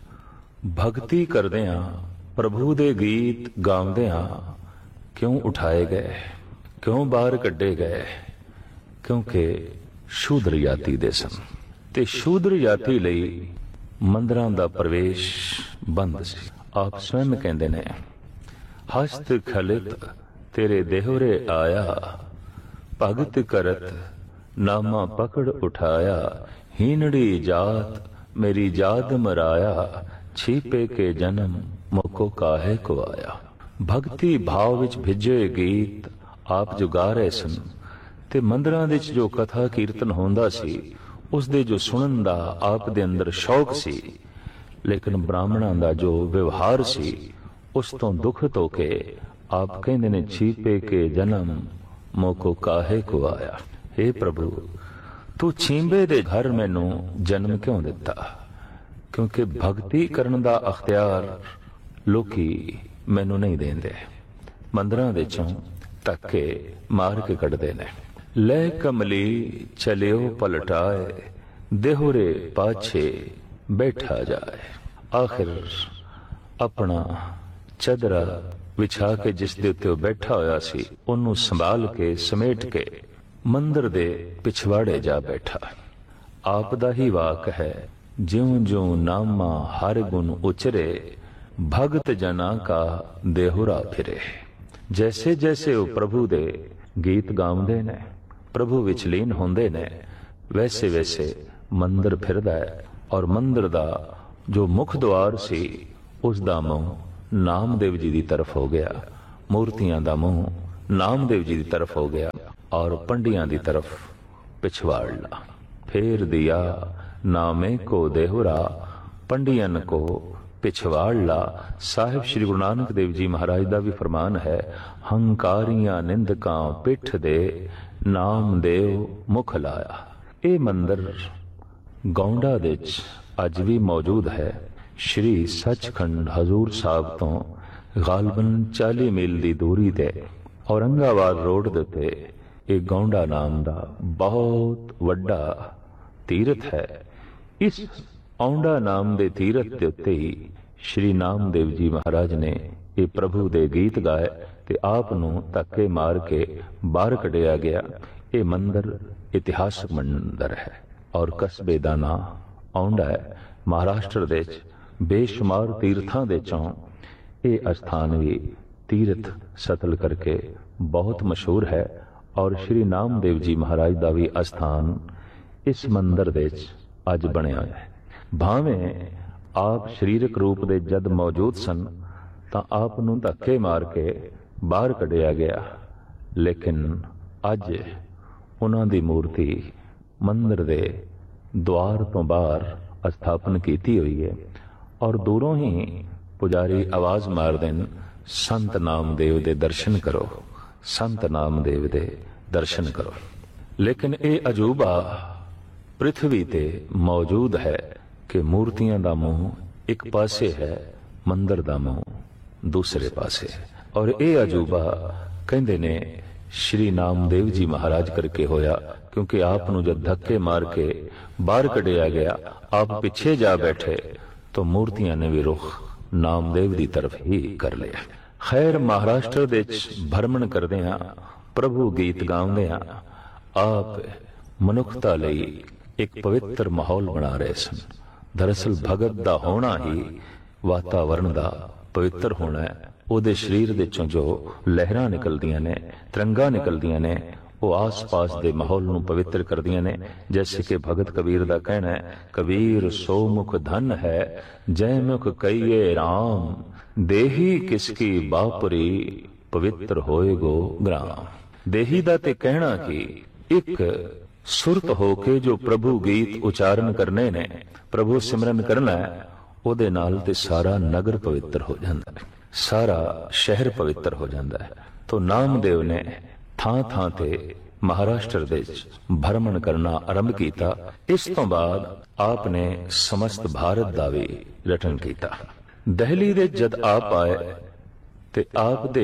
ਭਗਤੀ ਕਰਦਿਆਂ ਪ੍ਰਭੂ ਦੇ ਗੀਤ ਗਾਉਂਦਿਆਂ ਕਿਉਂ ਉਠਾਏ ਗਏ, ਕਿਉਂ ਬਾਹਰ ਕੱਢੇ ਗਏ? ਕਿਉਂਕਿ ਸ਼ੂਦਰ ਜਾਤੀ ਦੇ ਸਨ ਤੇ ਸ਼ੂਦਰ ਜਾਤੀ ਲਈ ਮੰਦਰਾਂ ਦਾ ਪ੍ਰਵੇਸ਼ ਬੰਦ ਸੀ। ਆਪ ਸਵੈਮ ਕਹਿੰਦੇ ਨੇ ਹਸਤ ਖਲਿਤ ਤੇਰੇ ਦੇਹਰੇ ਆਇਆ, ਭਗਤ ਕਰਤ ਨਾਮਾ ਪਕੜ ਉਠਾਇਆ। ਹੀਨੜੀ ਜਾਤ ਮੇਰੀ ਜਾਤ ਮਰਾਇਆ, ਛੀਪੇ ਕੇ ਜਨਮ ਮੁਕੋ ਕਾਹੇ ਕੋ ਆਇਆ। ਭਗਤੀ ਭਾਵ ਵਿੱਚ ਭਿੱਜੇ ਗੀਤ ਆਪ ਜੋ ਗਾ ਰਹੇ ਸਨ ਤੇ ਮੰਦਰਾਂ ਵਿੱਚ ਜੋ ਕਥਾ ਕੀਰਤਨ ਹੁੰਦਾ ਸੀ ਉਸ ਦੇ ਜੋ ਸੁਣਨ ਦਾ ਆਪ ਦੇ ਅੰਦਰ ਸ਼ੌਕ ਸੀ, ਲੇਕਿਨ ਬ੍ਰਾਹਮਣਾਂ ਦਾ ਜੋ ਵਿਵਹਾਰ ਸੀ ਉਸ ਤੋਂ ਦੁਖਤ ਹੋ ਕੇ ਆਪ ਕਹਿੰਦੇ ਨੇ ਛੀਪੇ ਕੇ ਜਨਮ ਮੋਕੋ ਕਾਹੇ ਕੋ ਆਇਆ। हे ਪ੍ਰਭੂ, ਤੂੰ ਛੀਂਬੇ ਦੇ ਘਰ ਮੈਨੂੰ ਜਨਮ ਕਿਉਂ ਦਿੱਤਾ? ਕਿਉਂਕਿ ਭਗਤੀ ਕਰਨ ਦਾ ਅਖਤਿਆਰ ਲੋਕੀ ਮੈਨੂੰ ਨਹੀਂ ਦੇਂਦੇ। ਮੰਦਰਾਂ ਦੇ ਚੋਂ ਧੱਕੇ ਮਾਰ ਕੇ ਕੱਢਦੇ ਨੇ। ਲੈ ਕਮਲੀ ਚਲਿਓ ਪਲਟਾਏ, ਦੇਹੁਰੇ ਪਾਛੇ ਬੈਠਾ ਜਾਏ। ਆਖਿਰ ਆਪਣਾ ਚਦਰਾ ਵਿਛਾ ਕੇ ਜਿਸ ਦੇ ਉੱਤੇ ਉਹ ਬੈਠਾ ਹੋਇਆ ਸੀ ਉਹਨੂੰ ਸੰਭਾਲ ਕੇ ਸਮੇਟ ਕੇ ਮੰਦਰ ਦੇ ਪਿਛਵਾੜੇ ਜਾ ਬੈਠਾ। ਆਪ ਦਾ ਹੀ ਵਾਕ ਹੈ, ਜਿਉਂ ਜਿਉਂ ਨਾਮਾ ਹਰ ਗੁਣ ਉਚਰੇ, ਭਗਤ ਜਨਾ ਕਾ ਦੇਹੁਰਾ ਫਿਰੇ। ਜੈਸੇ ਜੈਸੇ ਉਹ ਪ੍ਰਭੂ ਦੇ ਗੀਤ ਗਾਉਂਦੇ ਨੇ, ਪ੍ਰਭੂ ਵਿੱਚ ਲੀਨ ਹੁੰਦੇ ਨੇ, ਵੈਸੇ ਵੈਸੇ ਮੰਦਰ ਫਿਰਦਾ ਹੈ ਔਰ ਮੰਦਰ ਦਾ ਜੋ ਮੁੱਖ ਦੁਆਰ ਸੀ ਉਸ ਦਾ ਮੂੰਹ ਨਾਮਦੇਵ ਜੀ ਦੀ ਤਰਫ ਹੋ ਗਿਆ। ਮੂਰਤੀਆਂ ਦਾ ਮੂੰਹ ਨਾਮਦੇਵ ਜੀ ਦੀ ਤਰਫ ਹੋ ਗਿਆ ਔਰ ਪੰਡਿਆਂ ਦੀ ਤਰਫ ਪਿਛਵਾੜ ਲਾ। ਫੇਰ ਦਿਆ ਨਾਮੇ ਕੋ ਦੇਹੁਰਾ ਪੰਡਿयन को पिछवाड़ ला। साहिब श्री गुरु नानक देव जी महाराज का भी फरमान है, हंकारियां निंदकां पिठ दे नाम देव मुख लाया। ये मंदिर गौंडा दे अज भी मौजूद है। श्री सचखंड हजूर साहब तो गालबन 40 मील की दूरी ते औरंगाबाद रोड दे उत्ते एक गौंडा नाम का बहुत वड्डा तीरथ है। इस औंडा नाम दे तीरथ दे उत्ते ही श्री नामदेव जी महाराज ने ये प्रभु दे गीत गाए ते आप नूं धक्के मार के बाहर कढ़िया गया। ये मंदिर इतिहासक मंदिर है और कस्बे दा नां औंडा है। महाराष्ट्र दे बेशुमार तीर्थां दे चों ये अस्थान भी तीर्थ सतल करके बहुत मशहूर है और श्री नामदेव जी महाराज का भी अस्थान इस मंदिर दे अज बनिया है। भावें आप शरीरक रूप दे जद मौजूद सन तां आप नूं धक्के मार के बाहर कढ़िया गया, लेकिन अज उन्हां दी मूर्ति मंदिर दे द्वार तो बाहर स्थापन कीती हुई है और दूरों ही पुजारी आवाज मार देन, संत नामदेव दे दर्शन करो, संत नामदेव दे दर्शन करो। लेकिन ये अजूबा पृथ्वी ते मौजूद है कि मूर्तियां दा मुंह एक पासे है, मंदिर दा मुंह दूसरे पासे है। और ये अजूबा कहंदे ने श्री नामदेव जी महाराज करके होया, क्योंकि आप नूं जब धक्के मार के बाहर कढ़िया गया, आप पीछे जा बैठे तो मूर्तियां ने भी रुख नामदेव की तरफ ही कर लिया। खैर, महाराष्ट्र दे भ्रमण करदियां प्रभु गीत गाउंदियां आप मनुखता लई एक पवित्र माहौल बना रहे सन। दरअसल भगत दा होना ही वातावरण दा पवित्र होना है। ਉਹਦੇ शरीर दे चों जो लहरां निकलदियां ने, तिरंगा निकलदियां ने, वो आस पास दे माहौल नूं पवित्र करदियां ने। जैसे कि भगत कबीर दा कहना है, कबीर सो मुख धन है जय मुख कहिए राम, देही किसकी बापुरी पवित्र होएगो ग्राम। देही दा ते कहना कि एक सुरत होके जो प्रभु गीत उचारण करने ने, प्रभु सिमरन करना है, ਉਹਦੇ नाल ते सारा नगर पवित्र हो जाता है, सारा शहर पवित्र हो जाता है। तो नामदेव ने थां थां ते महाराष्ट्र दे भ्रमण करना आरंभ किया। इस तो बाद आपने समस्त भारत दा भी रटन किया। दहली दे जद आप आए ते आप दे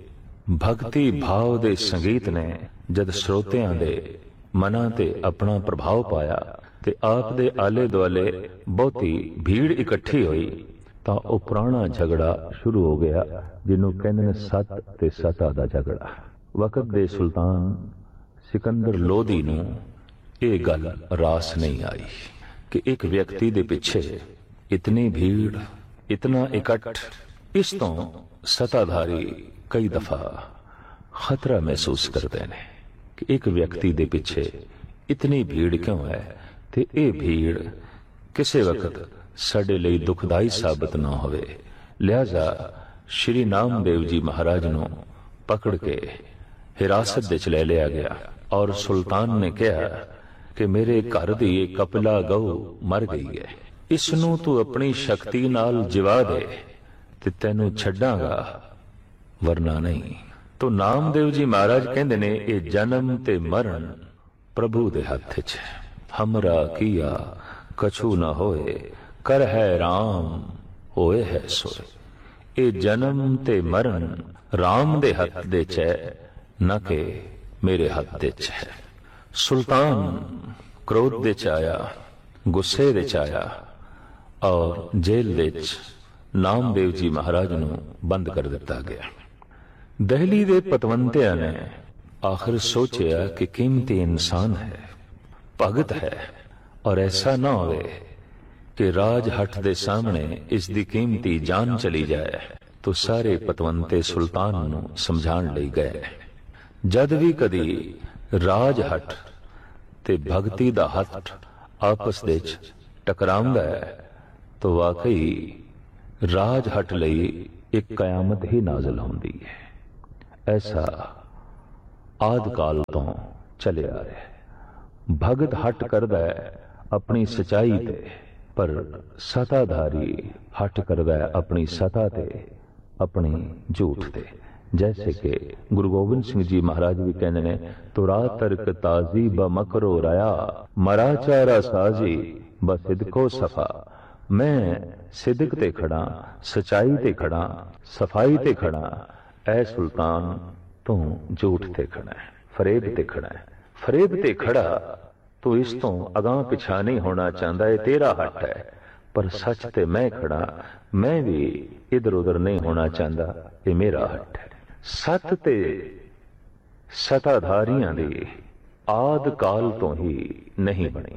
भक्ति भाव दे संगीत ने जद श्रोतियां दे मनां ते अपना प्रभाव पाया ते आप दे आले दुआले बहुती भीड़ इकट्ठी हुई तां ओह पुराना झगड़ा शुरू हो गया, जिन्हों कहंदे ने सत ते सता दा झगड़ा। वक्त दे सुल्तान सिकंदर लोधी नूं ये गल रास नहीं आई कि एक व्यक्ति दे पिछे इतनी भीड़, इतना इकट्ठ। इस तो सताधारी कई दफा खतरा महसूस करते हैं कि एक व्यक्ति दे पिछे इतनी भीड़ क्यों है, ते ये भीड़ किसी वक्त साडे लई दुखदाई साबित ना होवे। लिहाजा श्री नामदेव जी महाराज नूं पकड़ के हिरासत विच ले लिया गया और सुल्तान ने कहा कि मेरे घर दी कपिला गऊ मर गई है, इसनूं तू अपनी शक्ति नाल जिवा दे ते तैनूं छड्डांगा, वरना नहीं। तो नामदेव जी महाराज कहंदे ने ये जन्म ते मरण प्रभु दे हथ च है, हमरा किया कछु न होए, कर है राम होए है सोए। ये जन्म ते मरण राम दे हथ दे च है, न के मेरे हथ दे च है। सुल्तान क्रोध दे च आया, गुस्से दे च आया और जेल दे च नामदेव जी महाराज नूं बंद कर दिता गया। दहली दे पतवंतिया ने आखिर सोचा कि कीमती इंसान है, भगत है, और ऐसा ना होवे कि राजहट दे सामने इसकी कीमती जान चली जाए। तो सारे पतवंते सुल्तान नूं समझाण लई गए। जद भी कदी राजहट ते भगती दा हट आपस दे टकरांदा है तो वाकई राजहट लई एक कयामत ही नाज़िल होंदी है। ਐਸਾ ਆਦਿ ਕਾਲ ਤੋਂ ਚੱਲਿਆ ਆ ਰਿਹਾ। ਭਗਤ ਹੱਟ ਕਰਦਾ ਆਪਣੀ ਸਚਾਈ ਤੇ, ਪਰ ਸਤਾਧਾਰੀ ਹੱਟ ਕਰਦਾ ਆਪਣੀ ਸਤਾ ਤੇ, ਆਪਣੀ ਝੂਠ ਤੇ। जैसे कि गुरु गोबिंद सिंह जी महाराज भी कहते हैं, तुरा तर्क ताजी ब मकरो राया मरा चारा साजी ब सिदको सफा। मैं सिदक ते खड़ा, सचाई ते खड़ा, सफाई ते खड़ा, ऐ सुल्तान तू झूठ ते खड़ा है, फरेब ते खड़ा है। फरेब ते खड़ा तू इस तो अगां पिछा नहीं होना चाहता, है तेरा हट है, पर सच ते मैं खड़ा, मैं भी इधर उधर नहीं होना चाहता, ये मेरा हट है। सत ते सताधारियां दी आद काल तो ही नहीं बनी।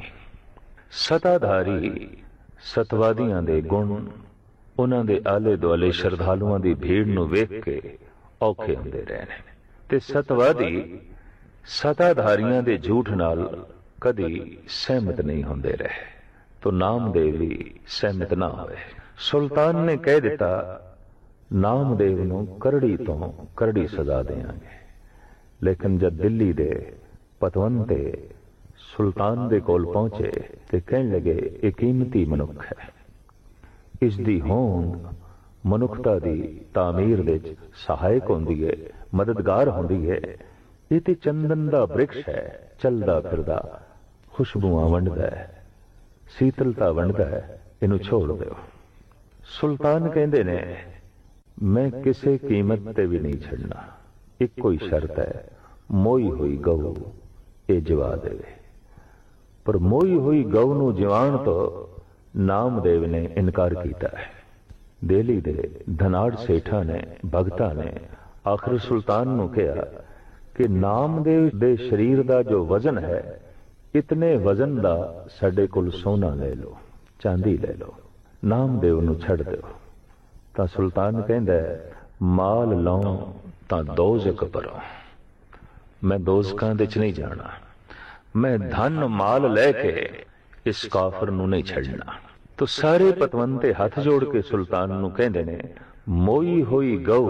सताधारी सतवादियां दे गुण उन्हां दे आले दुआले श्रद्धालुआं दी भीड़ नूं वेख के औखे हुंदे रहे ने, ते सतवादी सताधारियां दे झूठ नाल कदी सहमत नहीं हुंदे रहे, तो नामदेव भी सहमत ना होए। सुल्तान ने कह दिता, नामदेव नूं करड़ी तो करड़ी सजा देंगे। लेकिन जब दिल्ली दे पतवंते सुल्तान दे कोल पहुंचे ते कहण लगे, ये कीमती मनुख है, इसदी होंद मनुखता दी तामीर दे सहायक होंदी है, मददगार होंदी है। ये ते चंदन दा वृक्ष है, चलदा फिरदा खुशबुआं वंडदा है, शीतलता वंडदा है, इनू छोड़ दो। सुल्तान कहंदे ने, मैं किसी कीमत ते भी नहीं छड़ना, एक कोई शर्त है, मोई हुई गऊ ये जवा देवे। पर मोई हुई गऊ नूं जवान तो नामदेव ने इनकार किया है। दिल्ली दे धनाड़ सेठा ने, भगता ने आखिर सुल्तान नूं कहा कि नामदेव दे शरीर दा जो वजन है, इतने वजन दा साडे कोल सोना ले लो, चांदी ले लो, नामदेव नूं छड़ दो। ਤਾਂ ਸੁਲਤਾਨ ਕਹਿੰਦਾ, ਮਾਲ ਲਾਉ ਤਾਂ ਦੋਜ਼ਖ ਭਰੋ, ਮੈਂ ਦੋਜ਼ਖਾਂ ਦੇ ਚ ਨਹੀਂ ਜਾਣਾ, ਮੈਂ ਧਨ ਮਾਲ ਲੈ ਕੇ ਇਸ ਕਾਫਰ ਨੂੰ ਨਹੀਂ ਛੱਡਣਾ। तो सारे पतवंते हथ जोड़ के सुल्तान नूं कहंदे ने, मोई होई गऊ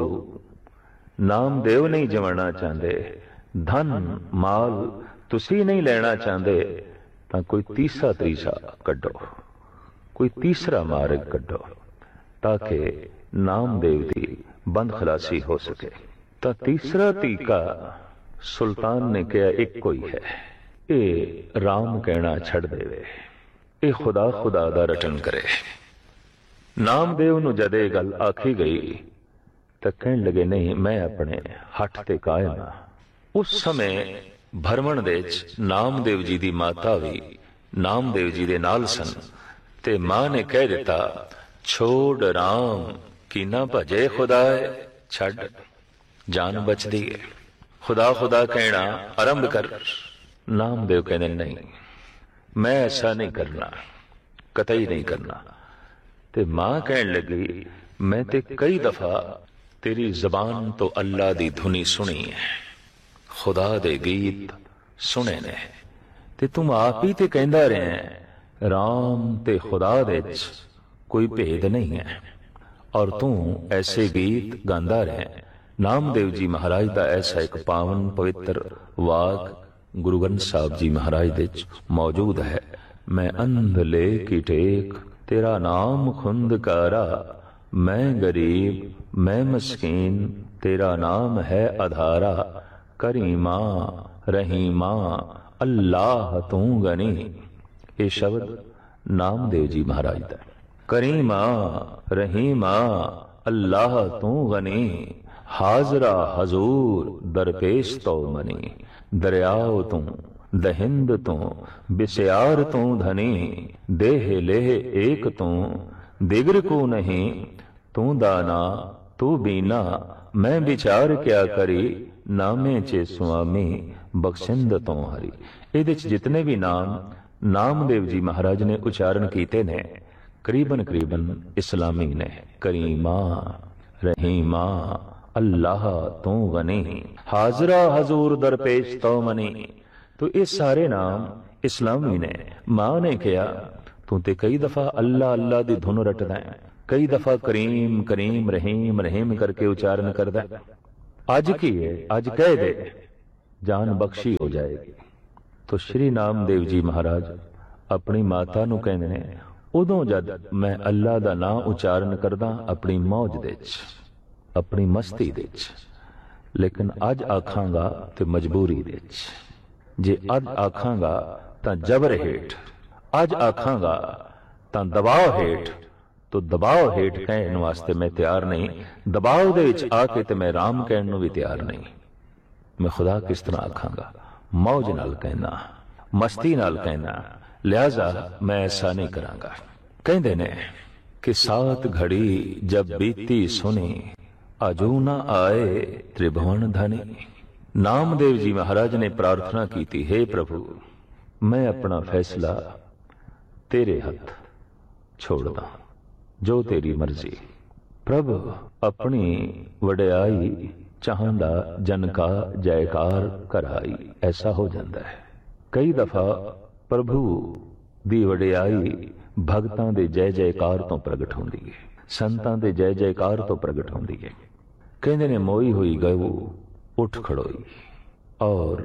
नामदेव नहीं जवाना चाहते, धन माल तुसी नहीं लेना चाहते, तां कोई तीसरा तरीसा कड्डो, कोई तीसरा मार्ग कड्डो, ताकि नामदेव की बंद खलासी हो सके। तो तीसरा तीका सुल्तान ने कहा, एक कोई है, ये राम कहना छड़ देवे, ये खुदा खुदा दा रटन करे। नामदेव नूं जद ये गल आखी गई तो कहन लगे, नहीं मैं अपने हट ते कायम हां। उस समय भरमण दे नामदेव जी दी माता भी नामदेव जी दे नाल सन, ते मां ने कह दिता, छोड़ राम की ना भजे खुदाए, छड़ जान बचदी है, खुदा खुदा कहना आरंभ कर। नामदेव कहने, नहीं मैं ऐसा नहीं करना, कतई नहीं करना। ते मां कहन लगी, मैं ते कई दफा तेरी जबान तो अल्लाह दी धुनी सुनी है, खुदा दे गीत सुने ने, ते तुम आप ही ते कहंदा रहे राम ते खुदा दे कोई भेद नहीं है, और तू ऐसे गीत गांदा रहे। नामदेव जी महाराज दा ऐसा एक पावन पवित्र वाक गुरु ग्रंथ साहब जी महाराज दे मौजूद है। मैं अंध ले की टेक तेरा नाम खुंदकारा, मैं गरीब मैं मस्कीन तेरा नाम है अधारा, करीमा रहीमा अल्लाह तू गनी। ये शब्द नामदेव जी महाराज दा, करीमा रहीमा अल्लाह तू गनी, हाजरा हजूर दरपेश तो मनी, दरियाओ तू दहिंद तू बिस्यार तू धनी, देह लेह एक तू दिगर को नहीं, तू दाना तू बीना मैं विचार क्या करी, नामे चे स्वामी बख्शिंद तो हरी। इहदे च जितने भी नाम नामदेव जी महाराज ने उच्चारण कीते ने, करीबन करीबन इस्लामी ने, करीमा रहीमा अल्लाह तू गनी, हाजरा हजूर दरपेश तो मनी। तो ये सारे नाम इस्लामी ने। मां ने कहा, तू ते कई दफा अल्लाह अल्लाह दी धुन रटदा है, कई दफा करीम करीम रहीम रहीम करके उच्चारण करदा है। ਅੱਜ ਕੀ ਹੈ, ਅੱਜ ਕਹਿ ਦੇ ਜਾਨ ਬਖਸ਼ੀ ਹੋ ਜਾਏਗੀ। ਤੋ ਸ਼੍ਰੀ ਨਾਮਦੇਵ ਜੀ ਮਹਾਰਾਜ ਆਪਣੀ ਮਾਤਾ ਨੂੰ ਕਹਿੰਦੇ ਨੇ, ਉਦੋਂ ਜਦ ਮੈਂ ਅੱਲਾ ਦਾ ਨਾਮ ਉਚਾਰਨ ਕਰਦਾ ਆਪਣੀ ਮੌਜ ਦੇ ਚ, ਆਪਣੀ ਮਸਤੀ ਦੇ ਚ, ਲੇਕਿਨ ਅੱਜ ਆਖਾਂਗਾ ਤੇ ਮਜਬੂਰੀ ਦੇ ਚ। ਜੇ ਅੱਜ ਆਖਾਂਗਾ ਤਾਂ ਜਬਰ ਹੇਠ, ਅੱਜ ਆਖਾਂਗਾ ਤਾਂ ਦਬਾਅ ਹੇਠ, ਤੋ ਦਬਾਅ ਹੇਠ ਕਹਿਣ ਵਾਸਤੇ ਮੈਂ ਤਿਆਰ ਨਹੀਂ, ਦਬਾਅ ਦੇ ਵਿੱਚ ਆ ਕੇ ਤੇ ਮੈਂ ਰਾਮ ਕਹਿਣ ਨੂੰ ਵੀ ਤਿਆਰ ਨਹੀਂ। ਮੈਂ ਖੁਦਾ ਕਿਸ ਤਰ੍ਹਾਂ ਆਖਾਂਗਾ? ਮੌਜ ਨਾਲ ਕਹਿਣਾ, ਮਸਤੀ ਨਾਲ ਕਹਿਣਾ, ਲਿਹਾਜ਼ਾ ਮੈਂ ਐਸਾ ਨਹੀਂ ਕਰਾਂਗਾ। ਕਹਿੰਦੇ ਨੇ ਕਿ ਸਾਤ ਘੜੀ ਜਬ ਬੀਤੀ ਸੁਣੀ, ਅਜੂ ਨਾ ਆਏ ਤ੍ਰਿਭੁਵਨ ਧਨੀ। ਨਾਮਦੇਵ ਜੀ ਮਹਾਰਾਜ ਨੇ ਪ੍ਰਾਰਥਨਾ ਕੀਤੀ, हे ਪ੍ਰਭੂ, ਮੈਂ ਆਪਣਾ ਫੈਸਲਾ ਤੇਰੇ ਹੱਥ ਛੋੜਦਾ, ਜੋ ਤੇਰੀ ਮਰਜ਼ੀ। ਪ੍ਰਭ ਆਪਣੀ ਵਡਿਆਈ ਚਾਹੁੰਦਾ ਜਨ ਕਾ ਜੈਕਾਰ ਕਰਾਈ। ਐਸਾ ਹੋ ਜਾਂਦਾ ਹੈ ਕਈ ਦਫਾ ਪ੍ਰਭੂ ਦੀ ਵਡਿਆਈ ਭਗਤਾਂ ਦੇ ਜੈ ਜੈਕਾਰ ਤੋਂ ਪ੍ਰਗਟ ਹੁੰਦੀ ਹੈ, ਸੰਤਾਂ ਦੇ ਜੈ ਜੈਕਾਰ ਤੋਂ ਪ੍ਰਗਟ ਹੁੰਦੀ ਹੈ। ਕਹਿੰਦੇ ਨੇ ਮੋਈ ਹੋਈ ਗਊ ਉੱਠ ਖੜੋਈ ਔਰ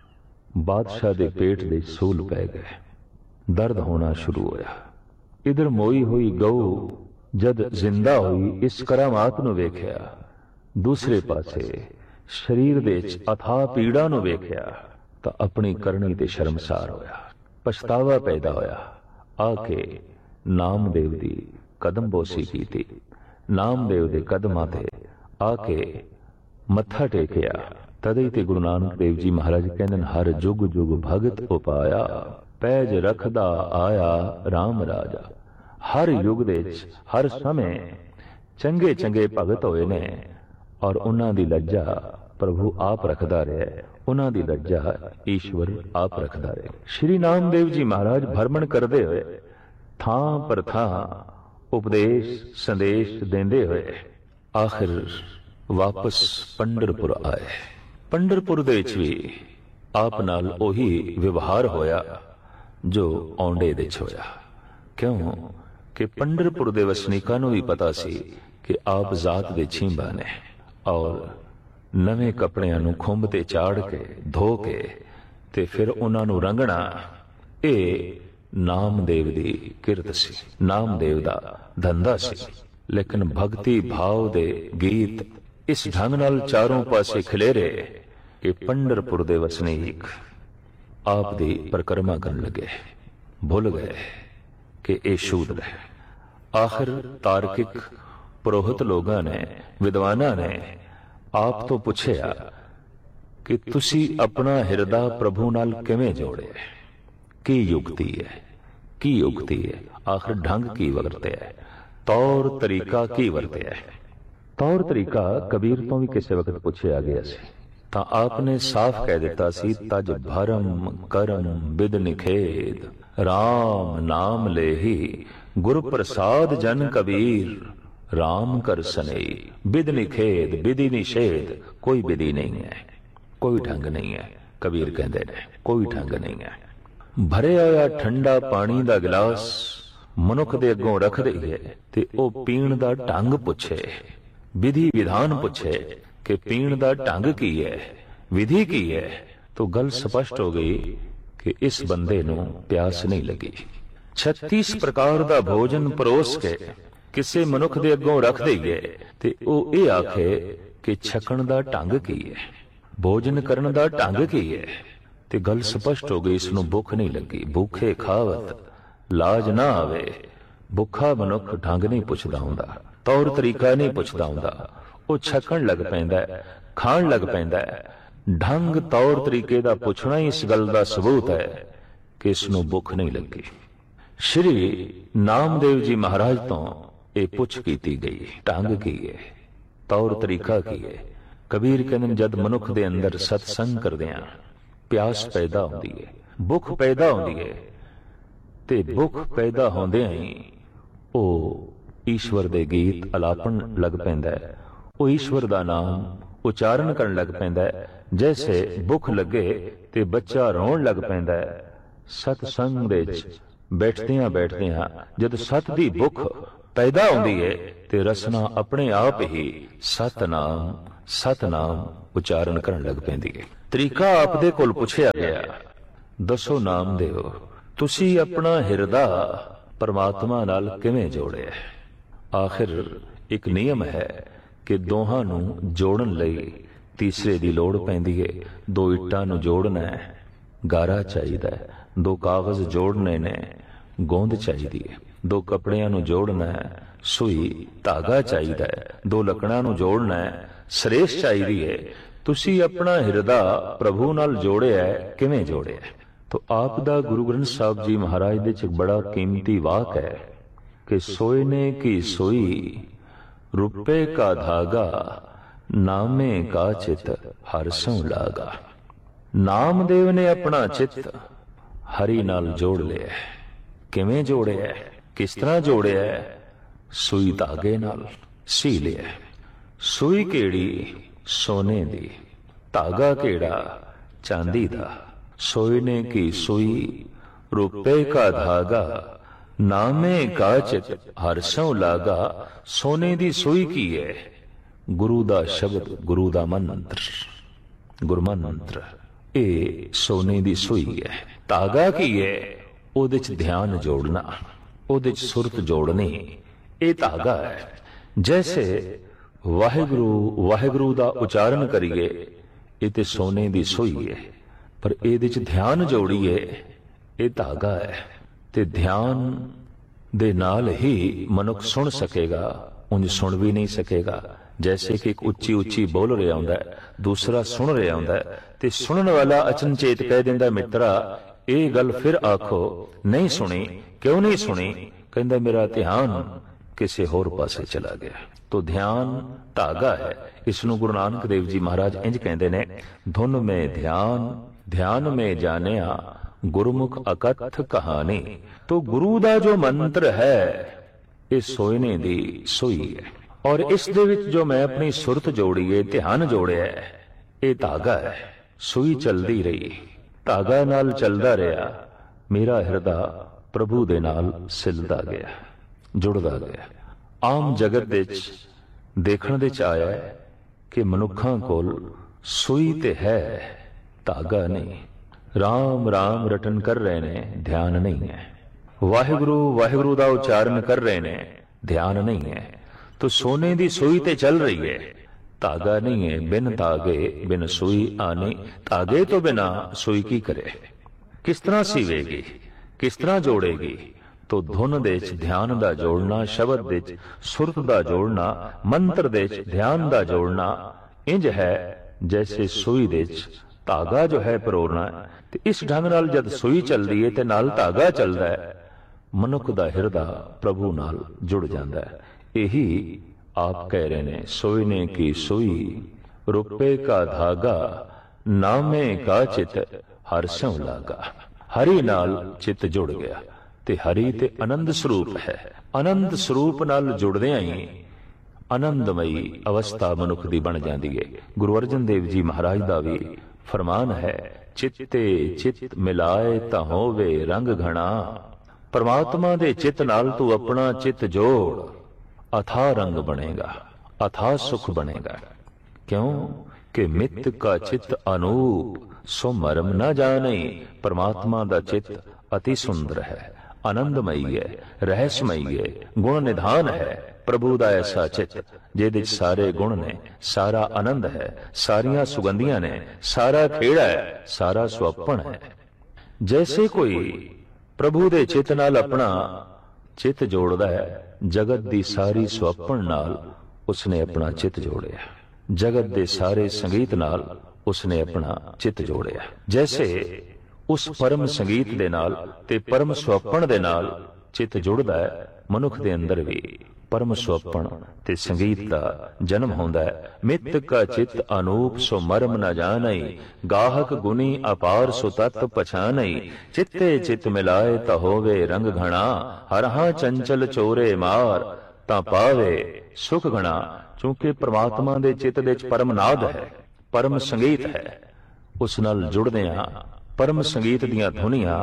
ਬਾਦਸ਼ਾਹ ਦੇ ਪੇਟ ਦੇ ਸੂਲ ਪੈ ਗਏ, ਦਰਦ ਹੋਣਾ ਸ਼ੁਰੂ ਹੋਇਆ। ਇਧਰ ਮੋਈ ਹੋਈ ਗਊ ਜਦ ਜ਼ਿੰਦਾ ਹੋਈ, ਇਸ ਕਰਾਮਾਤ ਨੂੰ ਵੇਖਿਆ, ਦੂਸਰੇ ਪਾਸੇ ਸਰੀਰ ਦੇ ਵਿੱਚ ਅਥਾਹ ਪੀੜਾ ਨੂੰ ਵੇਖਿਆ ਤਾਂ ਆਪਣੀ ਕਰਨੀ ਤੇ ਸ਼ਰਮਸਾਰ ਹੋਇਆ, ਪਛਤਾਵਾ ਪੈਦਾ ਹੋਇਆ। ਆ ਕੇ ਨਾਮਦੇਵ ਦੀ ਕਦਮ ਬੋਸੀ ਕੀਤੀ, ਨਾਮਦੇਵ ਦੇ ਕਦਮਾਂ ਤੇ ਆ ਕੇ ਮੱਥਾ ਟੇਕਿਆ। ਤਦੇ ਤੇ ਗੁਰੂ ਨਾਨਕ ਦੇਵ ਜੀ ਮਹਾਰਾਜ ਕਹਿੰਦੇ ਨੇ, ਹਰ ਜੁਗ ਜੁਗ ਭਗਤ ਉਪਾਇਆ, ਪੈਜ ਰੱਖਦਾ ਆਇਆ ਰਾਮ ਰਾਜਾ। ਹਰ ਯੁੱਗ ਦੇ ਵਿੱਚ ਹਰ ਸਮੇਂ ਚੰਗੇ ਚੰਗੇ ਭਗਤ ਹੋਏ ਨੇ ਔਰ ਉਹਨਾਂ ਦੀ ਲੱਜਾ ਪ੍ਰਭੂ ਆਪ ਰੱਖਦਾ ਰਿਹਾ, ਉਹਨਾਂ ਦੀ ਲੱਜਾ ਈਸ਼ਵਰ ਆਪ ਰੱਖਦਾ ਰਿਹਾ। ਸ਼੍ਰੀ ਨਾਮਦੇਵ ਜੀ ਮਹਾਰਾਜ ਭਰਮਣ ਕਰਦੇ ਹੋਏ ਥਾਂ ਪਰ ਥਾਂ ਉਪਦੇਸ਼ ਸੰਦੇਸ਼ ਦਿੰਦੇ ਹੋਏ ਆਖਿਰ ਵਾਪਸ ਪੰਡਰਪੁਰ ਆਏ। ਪੰਡਰਪੁਰ ਦੇ ਵਿੱਚ ਵੀ ਆਪ ਨਾਲ ਉਹੀ ਵਿਵਹਾਰ ਹੋਇਆ ਜੋ ਔਂਡੇ ਦੇ ਚ ਹੋਇਆ। ਕਿਉਂ ਕਿ ਪੰਡਰਪੁਰ ਦੇ ਵਸਨੀਕਾਂ ਨੂੰ ਵੀ ਪਤਾ ਸੀ ਕਿ ਆਪ ਜ਼ਾਤ ਦੇ ਛੀਂਬਾ ਨੇ ਔਰ ਨਵੇਂ ਕੱਪੜਿਆਂ ਨੂੰ ਖੁੰਭ ਤੇ ਚਾੜ ਕੇ ਧੋ ਕੇ ਤੇ ਫਿਰ ਉਹਨਾਂ ਨੂੰ ਰੰਗਣਾ, ਇਹ ਨਾਮਦੇਵ ਦੀ ਕਿਰਤ ਸੀ, ਨਾਮਦੇਵ ਦਾ ਧੰਦਾ ਸੀ। ਲੇਕਿਨ ਭਗਤੀ ਭਾਵ ਦੇ ਗੀਤ ਇਸ ਢੰਗ ਨਾਲ ਚਾਰੋਂ ਪਾਸੇ ਖਿਲੇਰੇ ਕਿ ਪੰਡਰਪੁਰ ਦੇ ਵਸਨੀਕ ਆਪ ਦੀ ਪਰਿਕਰਮਾ ਕਰਨ ਲੱਗੇ, ਭੁੱਲ ਗਏ ਕਿ ਇਹ ਸ਼ੂਦਰ ਹੈ। ਆਖਿਰ ਤਾਰਕਿਕ ਪੁਰੋਹਿਤ ਲੋਕਾਂ ਨੇ, ਵਿਦਵਾਨਾਂ ਨੇ ਆਪ ਤੋਂ ਪੁੱਛਿਆ ਕਿ ਤੁਸੀਂ ਆਪਣਾ ਹਿਰਦਾ ਪ੍ਰਭੂ ਨਾਲ ਕਿਵੇਂ ਜੋੜਿਆ? ਕੀ ਯੁਕਤੀ ਹੈ, ਕੀ ਯੁਕਤੀ ਹੈ? ਆਖਿਰ ਢੰਗ ਕੀ ਵਰਤਿਆ ਹੈ, ਤੌਰ ਤਰੀਕਾ ਕੀ ਵਰਤਿਆ ਹੈ? ਤੌਰ ਤਰੀਕਾ ਕਬੀਰ ਤੋਂ ਵੀ ਕਿਸੇ ਵਕਤ ਪੁੱਛਿਆ ਗਿਆ ਸੀ ਤਾਂ ਆਪ ਨੇ ਸਾਫ਼ ਕਹਿ ਦਿੱਤਾ ਸੀ, ਤਜ ਭਰਮ ਕਰਮ ਬਿਦ ਨਿਖੇਦ, ਰਾਮ ਨਾਮ ਲੇਹੀ ਗੁਰ ਪ੍ਰਸਾਦ ਜਨ ਕਬੀਰ, ਰਾਮ ਕਰ ਸਨਈ। ਬਿਦ ਨਿਖੇਦ, ਬਿਧੀ ਨਿਸ਼ੇਦ, ਕੋਈ ਵਿਧੀ ਨਹੀਂ ਹੈ, ਕੋਈ ਢੰਗ ਨਹੀਂ ਹੈ। ਕਬੀਰ ਕਹਿੰਦੇ ਨੇ ਕੋਈ ਢੰਗ ਨਹੀਂ ਹੈ। ਭਰਿਆ ਹੋਇਆ ਠੰਡਾ ਪਾਣੀ ਦਾ ਗਿਲਾਸ ਮਨੁੱਖ ਦੇ ਅੱਗੋਂ ਰੱਖ ਦਈਏ ਤੇ ਉਹ ਪੀਣ ਦਾ ਢੰਗ ਪੁੱਛੇ, ਵਿਧੀ ਵਿਧਾਨ ਪੁੱਛੇ ਕਿ ਪੀਣ ਦਾ ਢੰਗ ਕੀ ਹੈ, ਵਿਧੀ ਕੀ ਹੈ, ਤਾਂ ਗੱਲ ਸਪਸ਼ਟ ਹੋ ਗਈ ਕਿ ਇਸ ਬੰਦੇ ਨੂੰ ਪਿਆਸ ਨਹੀਂ ਲੱਗੀ। 36 ਪ੍ਰਕਾਰ ਦਾ ਭੋਜਨ ਪਰੋਸ ਕੇ ਕਿਸੇ ਮਨੁੱਖ ਦੇ ਅੱਗੋਂ ਰੱਖ ਦਈਏ ਤੇ ਉਹ ਇਹ ਆਖੇ ਕਿ ਛਕਣ ਦਾ ਢੰਗ ਕੀ ਹੈ, ਭੋਜਨ ਕਰਨ ਦਾ ਢੰਗ ਕੀ ਹੈ, ਤੇ ਗੱਲ ਸਪਸ਼ਟ ਹੋ ਗਈ ਇਸ ਨੂੰ ਭੁੱਖ ਨਹੀਂ ਲੱਗੀ। ਭੁੱਖੇ ਖਾਵਤ ਲਾਜ ਨਾ ਆਵੇ। ਭੁੱਖਾ ਮਨੁੱਖ ਢੰਗ ਨਹੀਂ ਪੁੱਛਦਾ ਹੁੰਦਾ, ਤੌਰ ਤਰੀਕਾ ਨਹੀਂ ਪੁੱਛਦਾ ਹੁੰਦਾ, ਉਹ ਛਕਣ ਲੱਗ ਪੈਂਦਾ, ਖਾਣ ਲੱਗ ਪੈਂਦਾ। ਢੰਗ ਤੌਰ ਤਰੀਕੇ ਦਾ ਪੁੱਛਣਾ ਹੀ ਇਸ ਗੱਲ ਦਾ ਸਬੂਤ ਹੈ ਕਿ ਇਸ ਨੂੰ ਭੁੱਖ ਨਹੀਂ ਲੱਗੀ। ਸ਼੍ਰੀ ਨਾਮਦੇਵ ਜੀ ਮਹਾਰਾਜ ਤੋਂ ਇਹ ਪੁੱਛ ਕੀਤੀ ਗਈ, ਢੰਗ ਕੀ ਹੈ, ਤੌਰ ਤਰੀਕਾ ਕੀ ਹੈ। ਕਬੀਰ ਕਹਿੰਦੇ ਜਦ ਮਨੁੱਖ ਦੇ ਅੰਦਰ ਸਤਸੰਗ ਕਰਦਿਆਂ ਪਿਆਸ ਪੈਦਾ ਹੁੰਦੀ ਹੈ, ਭੁੱਖ ਪੈਦਾ ਹੁੰਦੀ ਹੈ, ਤੇ ਭੁੱਖ ਪੈਦਾ ਹੁੰਦਿਆਂ ਹੀ ਉਹ ਈਸ਼ਵਰ ਦੇ ਗੀਤ ਅਲਾਪਣ ਲੱਗ ਪੈਂਦਾ ਹੈ, ਉਹ ਈਸ਼ਵਰ ਦਾ ਨਾਮ ਉਚਾਰਨ ਕਰਨ ਲੱਗ ਪੈਂਦਾ ਹੈ। ਜੈਸੇ ਭੁੱਖ ਲੱਗੇ ਤੇ ਬੱਚਾ ਰੋਣ ਲੱਗ ਪੈਂਦਾ ਹੈ। ਸਤਸੰਗ ਦੇ ਵਿੱਚ ਬੈਠਦਿਆਂ ਬੈਠਦਿਆਂ ਜਦ ਸਤ ਦੀ ਭੁੱਖ ਪੈਦਾ ਹੁੰਦੀ ਹੈ ਤੇ ਰਸਨਾ ਆਪਣੇ ਆਪ ਹੀ ਸਤਨਾਮ ਸਤਨਾਮ ਉਚਾਰਨ ਕਰਨ ਲੱਗ ਪੈਂਦੀ ਹੈ। ਤਰੀਕਾ ਆਪ ਦੇ ਕੋਲ ਪੁੱਛਿਆ ਗਿਆ, ਦੱਸੋ ਨਾਮਦੇਵ, ਤੁਸੀਂ ਆਪਣਾ ਹਿਰਦਾ ਪਰਮਾਤਮਾ ਨਾਲ ਕਿਵੇਂ ਜੋੜਿਆ? ਆਖਿਰ ਇੱਕ ਨਿਯਮ ਹੈ ਕਿ ਦੋਹਾਂ ਨੂੰ ਜੋੜਨ ਲਈ ਤੀਸਰੇ ਦੀ ਲੋੜ ਪੈਂਦੀ ਹੈ। ਦੋ ਇੱਟਾਂ ਨੂੰ ਜੋੜਨਾ ਹੈ, ਗਾਰਾ ਚਾਹੀਦਾ ਹੈ। ਦੋ ਕਾਗਜ਼ ਜੋੜਨੇ ਨੇ, ਗੋਂਦ ਚਾਹੀਦੀ ਹੈ। ਦੋ ਕੱਪੜਿਆਂ ਨੂੰ ਜੋੜਨਾ ਹੈ, ਸੂਈ ਧਾਗਾ ਚਾਹੀਦਾ ਹੈ। ਦੋ ਲੱਕੜਾਂ ਨੂੰ ਜੋੜਨਾ ਹੈ, ਸਰੇਸ਼ ਚਾਹੀਦੀ ਹੈ। ਤੁਸੀਂ ਆਪਣਾ ਹਿਰਦਾ ਪ੍ਰਭੂ ਨਾਲ ਜੋੜਿਆ, ਕਿਵੇਂ ਜੋੜਿਆ? ਤਾਂ ਆਪ ਦਾ ਗੁਰੂ ਗ੍ਰੰਥ ਸਾਹਿਬ ਜੀ ਮਹਾਰਾਜ ਦੇ ਚ ਇੱਕ ਬੜਾ ਕੀਮਤੀ ਵਾਕ ਹੈ ਕਿ ਸੋਇਨੇ ਕੀ ਸੋਈ ਰੁਪਏ ਕਾ ਧਾਗਾ ਨਾਮੇ ਕਾ ਚਿਤ ਹਰ ਸੋਂ ਲਾਗਾ। ਨਾਮਦੇਵ ਨੇ ਆਪਣਾ ਚਿੱਤ ਹਰੀ ਨਾਲ ਜੋੜ ਲਿਆ। ਕਿਵੇਂ ਜੋੜਿਆ? ਕਿਸ ਤਰ੍ਹਾਂ ਜੋੜਿਆ? ਸੂਈ ਧਾਗੇ ਨਾਲ ਸੀ ਲਿਆ। ਸੂਈ ਕਿਹੜੀ? ਸੋਨੇ ਦੀ। ਧਾਗਾ ਕਿਹੜਾ? ਚਾਂਦੀ ਦਾ। ਸੋਇਨੇ ਕੀ ਸੂਈ ਰੁਪਏ ਕਾ ਧਾਗਾ ਨਾਮੇ ਕਾ ਚਿਤ ਹਰ ਸੋਂ ਲਾਗਾ। ਸੋਨੇ ਦੀ ਸੂਈ ਕੀ ਹੈ? ਗੁਰੂ ਦਾ ਸ਼ਬਦ, ਗੁਰੂ ਦਾ ਮੰਤਰ, ਗੁਰਮੰਤਰ। ਇਹ ਸੋਨੇ ਦੀ ਸੂਈ ਹੈ। ਧਾਗਾ ਕੀ ਹੈ? ਉਹਦੇ ਚ ਧਿਆਨ ਜੋੜਨਾ, ਉਹਦੇ ਚ ਸੁਰਤ ਜੋੜਨੀ, ਇਹ ਧਾਗਾ ਹੈ। ਜੈਸੇ ਵਾਹਿਗੁਰੂ ਵਾਹਿਗੁਰੂ ਦਾ ਉਚਾਰਨ ਕਰੀਏ, ਇਹ ਤੇ ਸੋਨੇ ਦੀ ਸੂਈ ਹੈ, ਪਰ ਇਹਦੇ ਚ ਧਿਆਨ ਜੋੜੀਏ, ਇਹ ਧਾਗਾ ਹੈ। ਤੇ ਧਿਆਨ ਦੇ ਨਾਲ ਹੀ ਮਨੁੱਖ ਸੁਣ ਸਕੇਗਾ, ਉਂਝ ਸੁਣ ਵੀ ਨਹੀਂ ਸਕੇਗਾ। ਜੈਸੇ ਕਿ ਇੱਕ ਉੱਚੀ ਉੱਚੀ ਬੋਲ ਰਿਹਾ ਹੁੰਦਾ ਹੈ, ਦੂਸਰਾ ਸੁਣ ਰਿਹਾ ਹੁੰਦਾ ਹੈ, ਤੇ ਸੁਣਨ ਵਾਲਾ ਅਚਨਚੇਤ ਕਹਿ ਦਿੰਦਾ, ਮਿੱਤਰਾ ਇਹ ਗੱਲ ਫਿਰ ਆਖੋ। ਨਹੀਂ ਸੁਣੀ। ਕਿਉਂ ਨਹੀਂ ਸੁਣੀ? ਕਹਿੰਦਾ ਮੇਰਾ ਧਿਆਨ ਕਿਸੇ ਹੋਰ ਪਾਸੇ ਚਲਾ ਗਿਆ। ਤੋ ਧਿਆਨ ਧਾਗਾ ਹੈ। ਇਸ ਨੂੰ ਗੁਰੂ ਨਾਨਕ ਦੇਵ ਜੀ ਮਹਾਰਾਜ ਇੰਜ ਕਹਿੰਦੇ ਨੇ, ਧੁਨ ਮੇ ਧਿਆਨ ਧਿਆਨ ਮੇ ਜਾਣਿਆ ਗੁਰਮੁਖ ਅਕਥ ਕਹਾਣੀ। ਤੋ ਗੁਰੂ ਦਾ ਜੋ ਮੰਤਰ ਹੈ ਇਹ ਸੋਇਨੇ ਦੀ ਸੂਈ ਹੈ, ਔਰ ਇਸ ਦੇ ਵਿੱਚ ਜੋ ਮੈਂ ਆਪਣੀ ਸੁਰਤ ਜੋੜੀ ਹੈ, ਧਿਆਨ ਜੋੜਿਆ, ਇਹ ਧਾਗਾ ਹੈ। ਸੂਈ ਚਲਦੀ ਰਹੀ, ਧਾਗਾ ਨਾਲ ਚੱਲਦਾ ਰਿਹਾ, ਮੇਰਾ ਹਿਰਦਾ ਪ੍ਰਭੂ ਦੇ ਨਾਲ ਸਿਲਦਾ ਗਿਆ, ਜੁੜਦਾ ਗਿਆ। ਆਮ ਜਗਤ ਵਿੱਚ ਦੇਖਣ ਦੇ ਚ ਆਇਆ ਕਿ ਮਨੁੱਖਾਂ ਕੋਲ ਸੂਈ ਤੇ ਹੈ, ਧਾਗਾ ਨਹੀਂ। ਰਾਮ ਰਾਮ ਰਟਨ ਕਰ ਰਹੇ ਨੇ, ਧਿਆਨ ਨਹੀਂ ਹੈ। ਵਾਹਿਗੁਰੂ ਵਾਹਿਗੁਰੂ ਦਾ ਉਚਾਰਨ ਕਰ ਰਹੇ ਨੇ, ਧਿਆਨ ਨਹੀਂ ਹੈ। ਤੋ ਸੋਨੇ ਦੀ ਸੂਈ ਤੇ ਚੱਲ ਰਹੀ ਹੈ, ਧਾਗਾ ਨਹੀਂ ਹੈ। ਬਿਨ ਧਾਗੇ ਬਿਨ ਸੂਈ ਆਨੀ। ਧਾਗੇ ਤੋਂ ਬਿਨਾ ਸੂਈ ਕੀ ਕਰੇ? ਕਿਸ ਤਰ੍ਹਾਂ ਸੀਵੇਗੀ? ਕਿਸ ਤਰ੍ਹਾਂ ਜੋੜੇਗੀ? ਤੋ ਧੁਨ ਦੇ ਚ ਧਿਆਨ ਦਾ ਜੋੜਨਾ, ਸ਼ਬਦ ਦੇ ਚ ਸੁਰਤ ਦਾ ਜੋੜਨਾ, ਮੰਤਰ ਦੇ ਚ ਧਿਆਨ ਦਾ ਜੋੜਨਾ ਇੰਜ ਹੈ ਜੈਸੇ ਸੂਈ ਦੇ ਚ ਧਾਗਾ ਜੋ ਹੈ ਪਰੋਣਾ। ਤੇ ਇਸ ਢੰਗ ਨਾਲ ਜਦ ਸੂਈ ਚੱਲਦੀ ਹੈ ਤੇ ਨਾਲ ਧਾਗਾ ਚੱਲਦਾ ਹੈ, ਮਨੁੱਖ ਦਾ ਹਿਰਦਾ ਪ੍ਰਭੂ ਨਾਲ ਜੁੜ ਜਾਂਦਾ ਹੈ। ਇਹੀ ਆਪ ਕਹਿ ਰਹੇ ਨੇ, ਸੋਇਨੇ ਕੀ ਸੂਈ ਰੁਪਏ ਕਾ ਧਾਗਾ ਨਾਮੇ ਕਾ ਚਿਤ ਹਰ ਸੋਂ ਲਾਗਾ। ਹਰੀ ਨਾਲ ਚਿੱਤ ਜੁੜ ਗਿਆ, ਤੇ ਹਰੀ ਤੇ ਆਨੰਦ ਸਰੂਪ ਹੈ। ਆਨੰਦ ਸਰੂਪ ਨਾਲ ਜੁੜਦਿਆਂ ਹੀ ਆਨੰਦਮਈ ਅਵਸਥਾ ਮਨੁੱਖ ਦੀ ਬਣ ਜਾਂਦੀ ਹੈ। ਗੁਰੂ ਅਰਜਨ ਦੇਵ ਜੀ ਮਹਾਰਾਜ ਦਾ ਵੀ ਫਰਮਾਨ ਹੈ, ਚਿੱਤੇ ਚਿੱਤ ਮਿਲਾਏ ਤਾਂ ਹੋਵੇ ਰੰਗ ਘਣਾ। ਪਰਮਾਤਮਾ ਦੇ ਚਿੱਤ ਨਾਲ ਤੂੰ ਆਪਣਾ ਚਿੱਤ ਜੋੜ, ਅਥਾ ਰੰਗ ਬਣੇਗਾ, ਅਥਾ ਸੁਖ ਬਣੇਗਾ। ਕਿਉਂ ਕਿ ਮਿੱਤ ਕਾ ਚਿੱਤ ਅਨੂਪ ਸੋ ਮਰਮ ਨਾ ਜਾਣੇ। ਪਰਮਾਤਮਾ ਦਾ ਚਿੱਤ ਅਤੀ ਸੁੰਦਰ ਹੈ, ਆਨੰਦਮਈ ਹੈ, ਰਹੱਸਮਈ ਹੈ, ਗੁਣ ਨਿਧਾਨ ਹੈ। ਪ੍ਰਭੂ ਦਾ ਐਸਾ ਚਿੱਤ ਜਿਹਦੇ ਚ ਸਾਰੇ ਗੁਣ ਨੇ, ਸਾਰਾ ਆਨੰਦ ਹੈ, ਸਾਰੀਆਂ ਸੁਗੰਧੀਆਂ ਨੇ, ਸਾਰਾ ਖੇੜਾ ਹੈ, ਸਾਰਾ ਸੁਅੱਪਣ ਹੈ। ਜੈਸੇ ਕੋਈ ਪ੍ਰਭੂ ਦੇ ਚਿੱਤ ਨਾਲ ਆਪਣਾ ਚਿੱਤ ਜੋੜਦਾ ਹੈ, ਜਗਤ ਦੀ ਸਾਰੀ ਸੁਅੱਪਣ ਨਾਲ ਉਸਨੇ ਆਪਣਾ ਚਿੱਤ ਜੋੜਿਆ, ਜਗਤ ਦੇ ਸਾਰੇ ਸੰਗੀਤ ਨਾਲ ਉਸਨੇ ਆਪਣਾ ਚਿੱਤ ਜੋੜਿਆ। ਜੈਸੇ ਉਸ ਪਰਮ ਸੰਗੀਤ ਦੇ ਨਾਲ ਤੇ ਪਰਮ ਸੁਅੱਪਣ ਦੇ ਨਾਲ ਚਿੱਤ ਜੁੜਦਾ ਹੈ, ਮਨੁੱਖ ਦੇ ਅੰਦਰ ਵੀ ਪਰਮ ਸੁਅੱਪਣ ਤੇ ਸੰਗੀਤ ਦਾ ਜਨਮ ਹੁੰਦਾ ਹੈ। ਮਿੱਤ ਕਾ ਚਿੱਤ ਅਨੂਪ ਸੋ ਮਰਮ ਨ ਜਾਣਈ। ਗਾਹਕ ਗੁਨੀ ਅਪਾਰ ਸੋ ਤਤ ਪਛਾਨਈ। ਚਿੱਤੇ ਚਿੱਤ ਮਿਲਾਏ ਤਾਂ ਹੋਵੇ ਰੰਗ ਘਣਾ। ਹਰਹਾ ਚੰਚਲ ਚੋਰੇ ਮਾਰ ਤਾਂ ਪਾਵੇ ਸੁਖ ਘਣਾ। ਕਿਉਂਕਿ ਪ੍ਰਮਾਤਮਾ ਦੇ ਚਿੱਤ ਦੇ ਵਿੱਚ ਪਰਮ ਨਾਦ ਹੈ, ਪਰਮ ਸੰਗੀਤ ਹੈ। ਉਸ ਨਾਲ ਜੁੜਦੇ ਹਾਂ, ਪਰਮ ਸੰਗੀਤ ਦੀਆਂ ਧੁਨੀਆਂ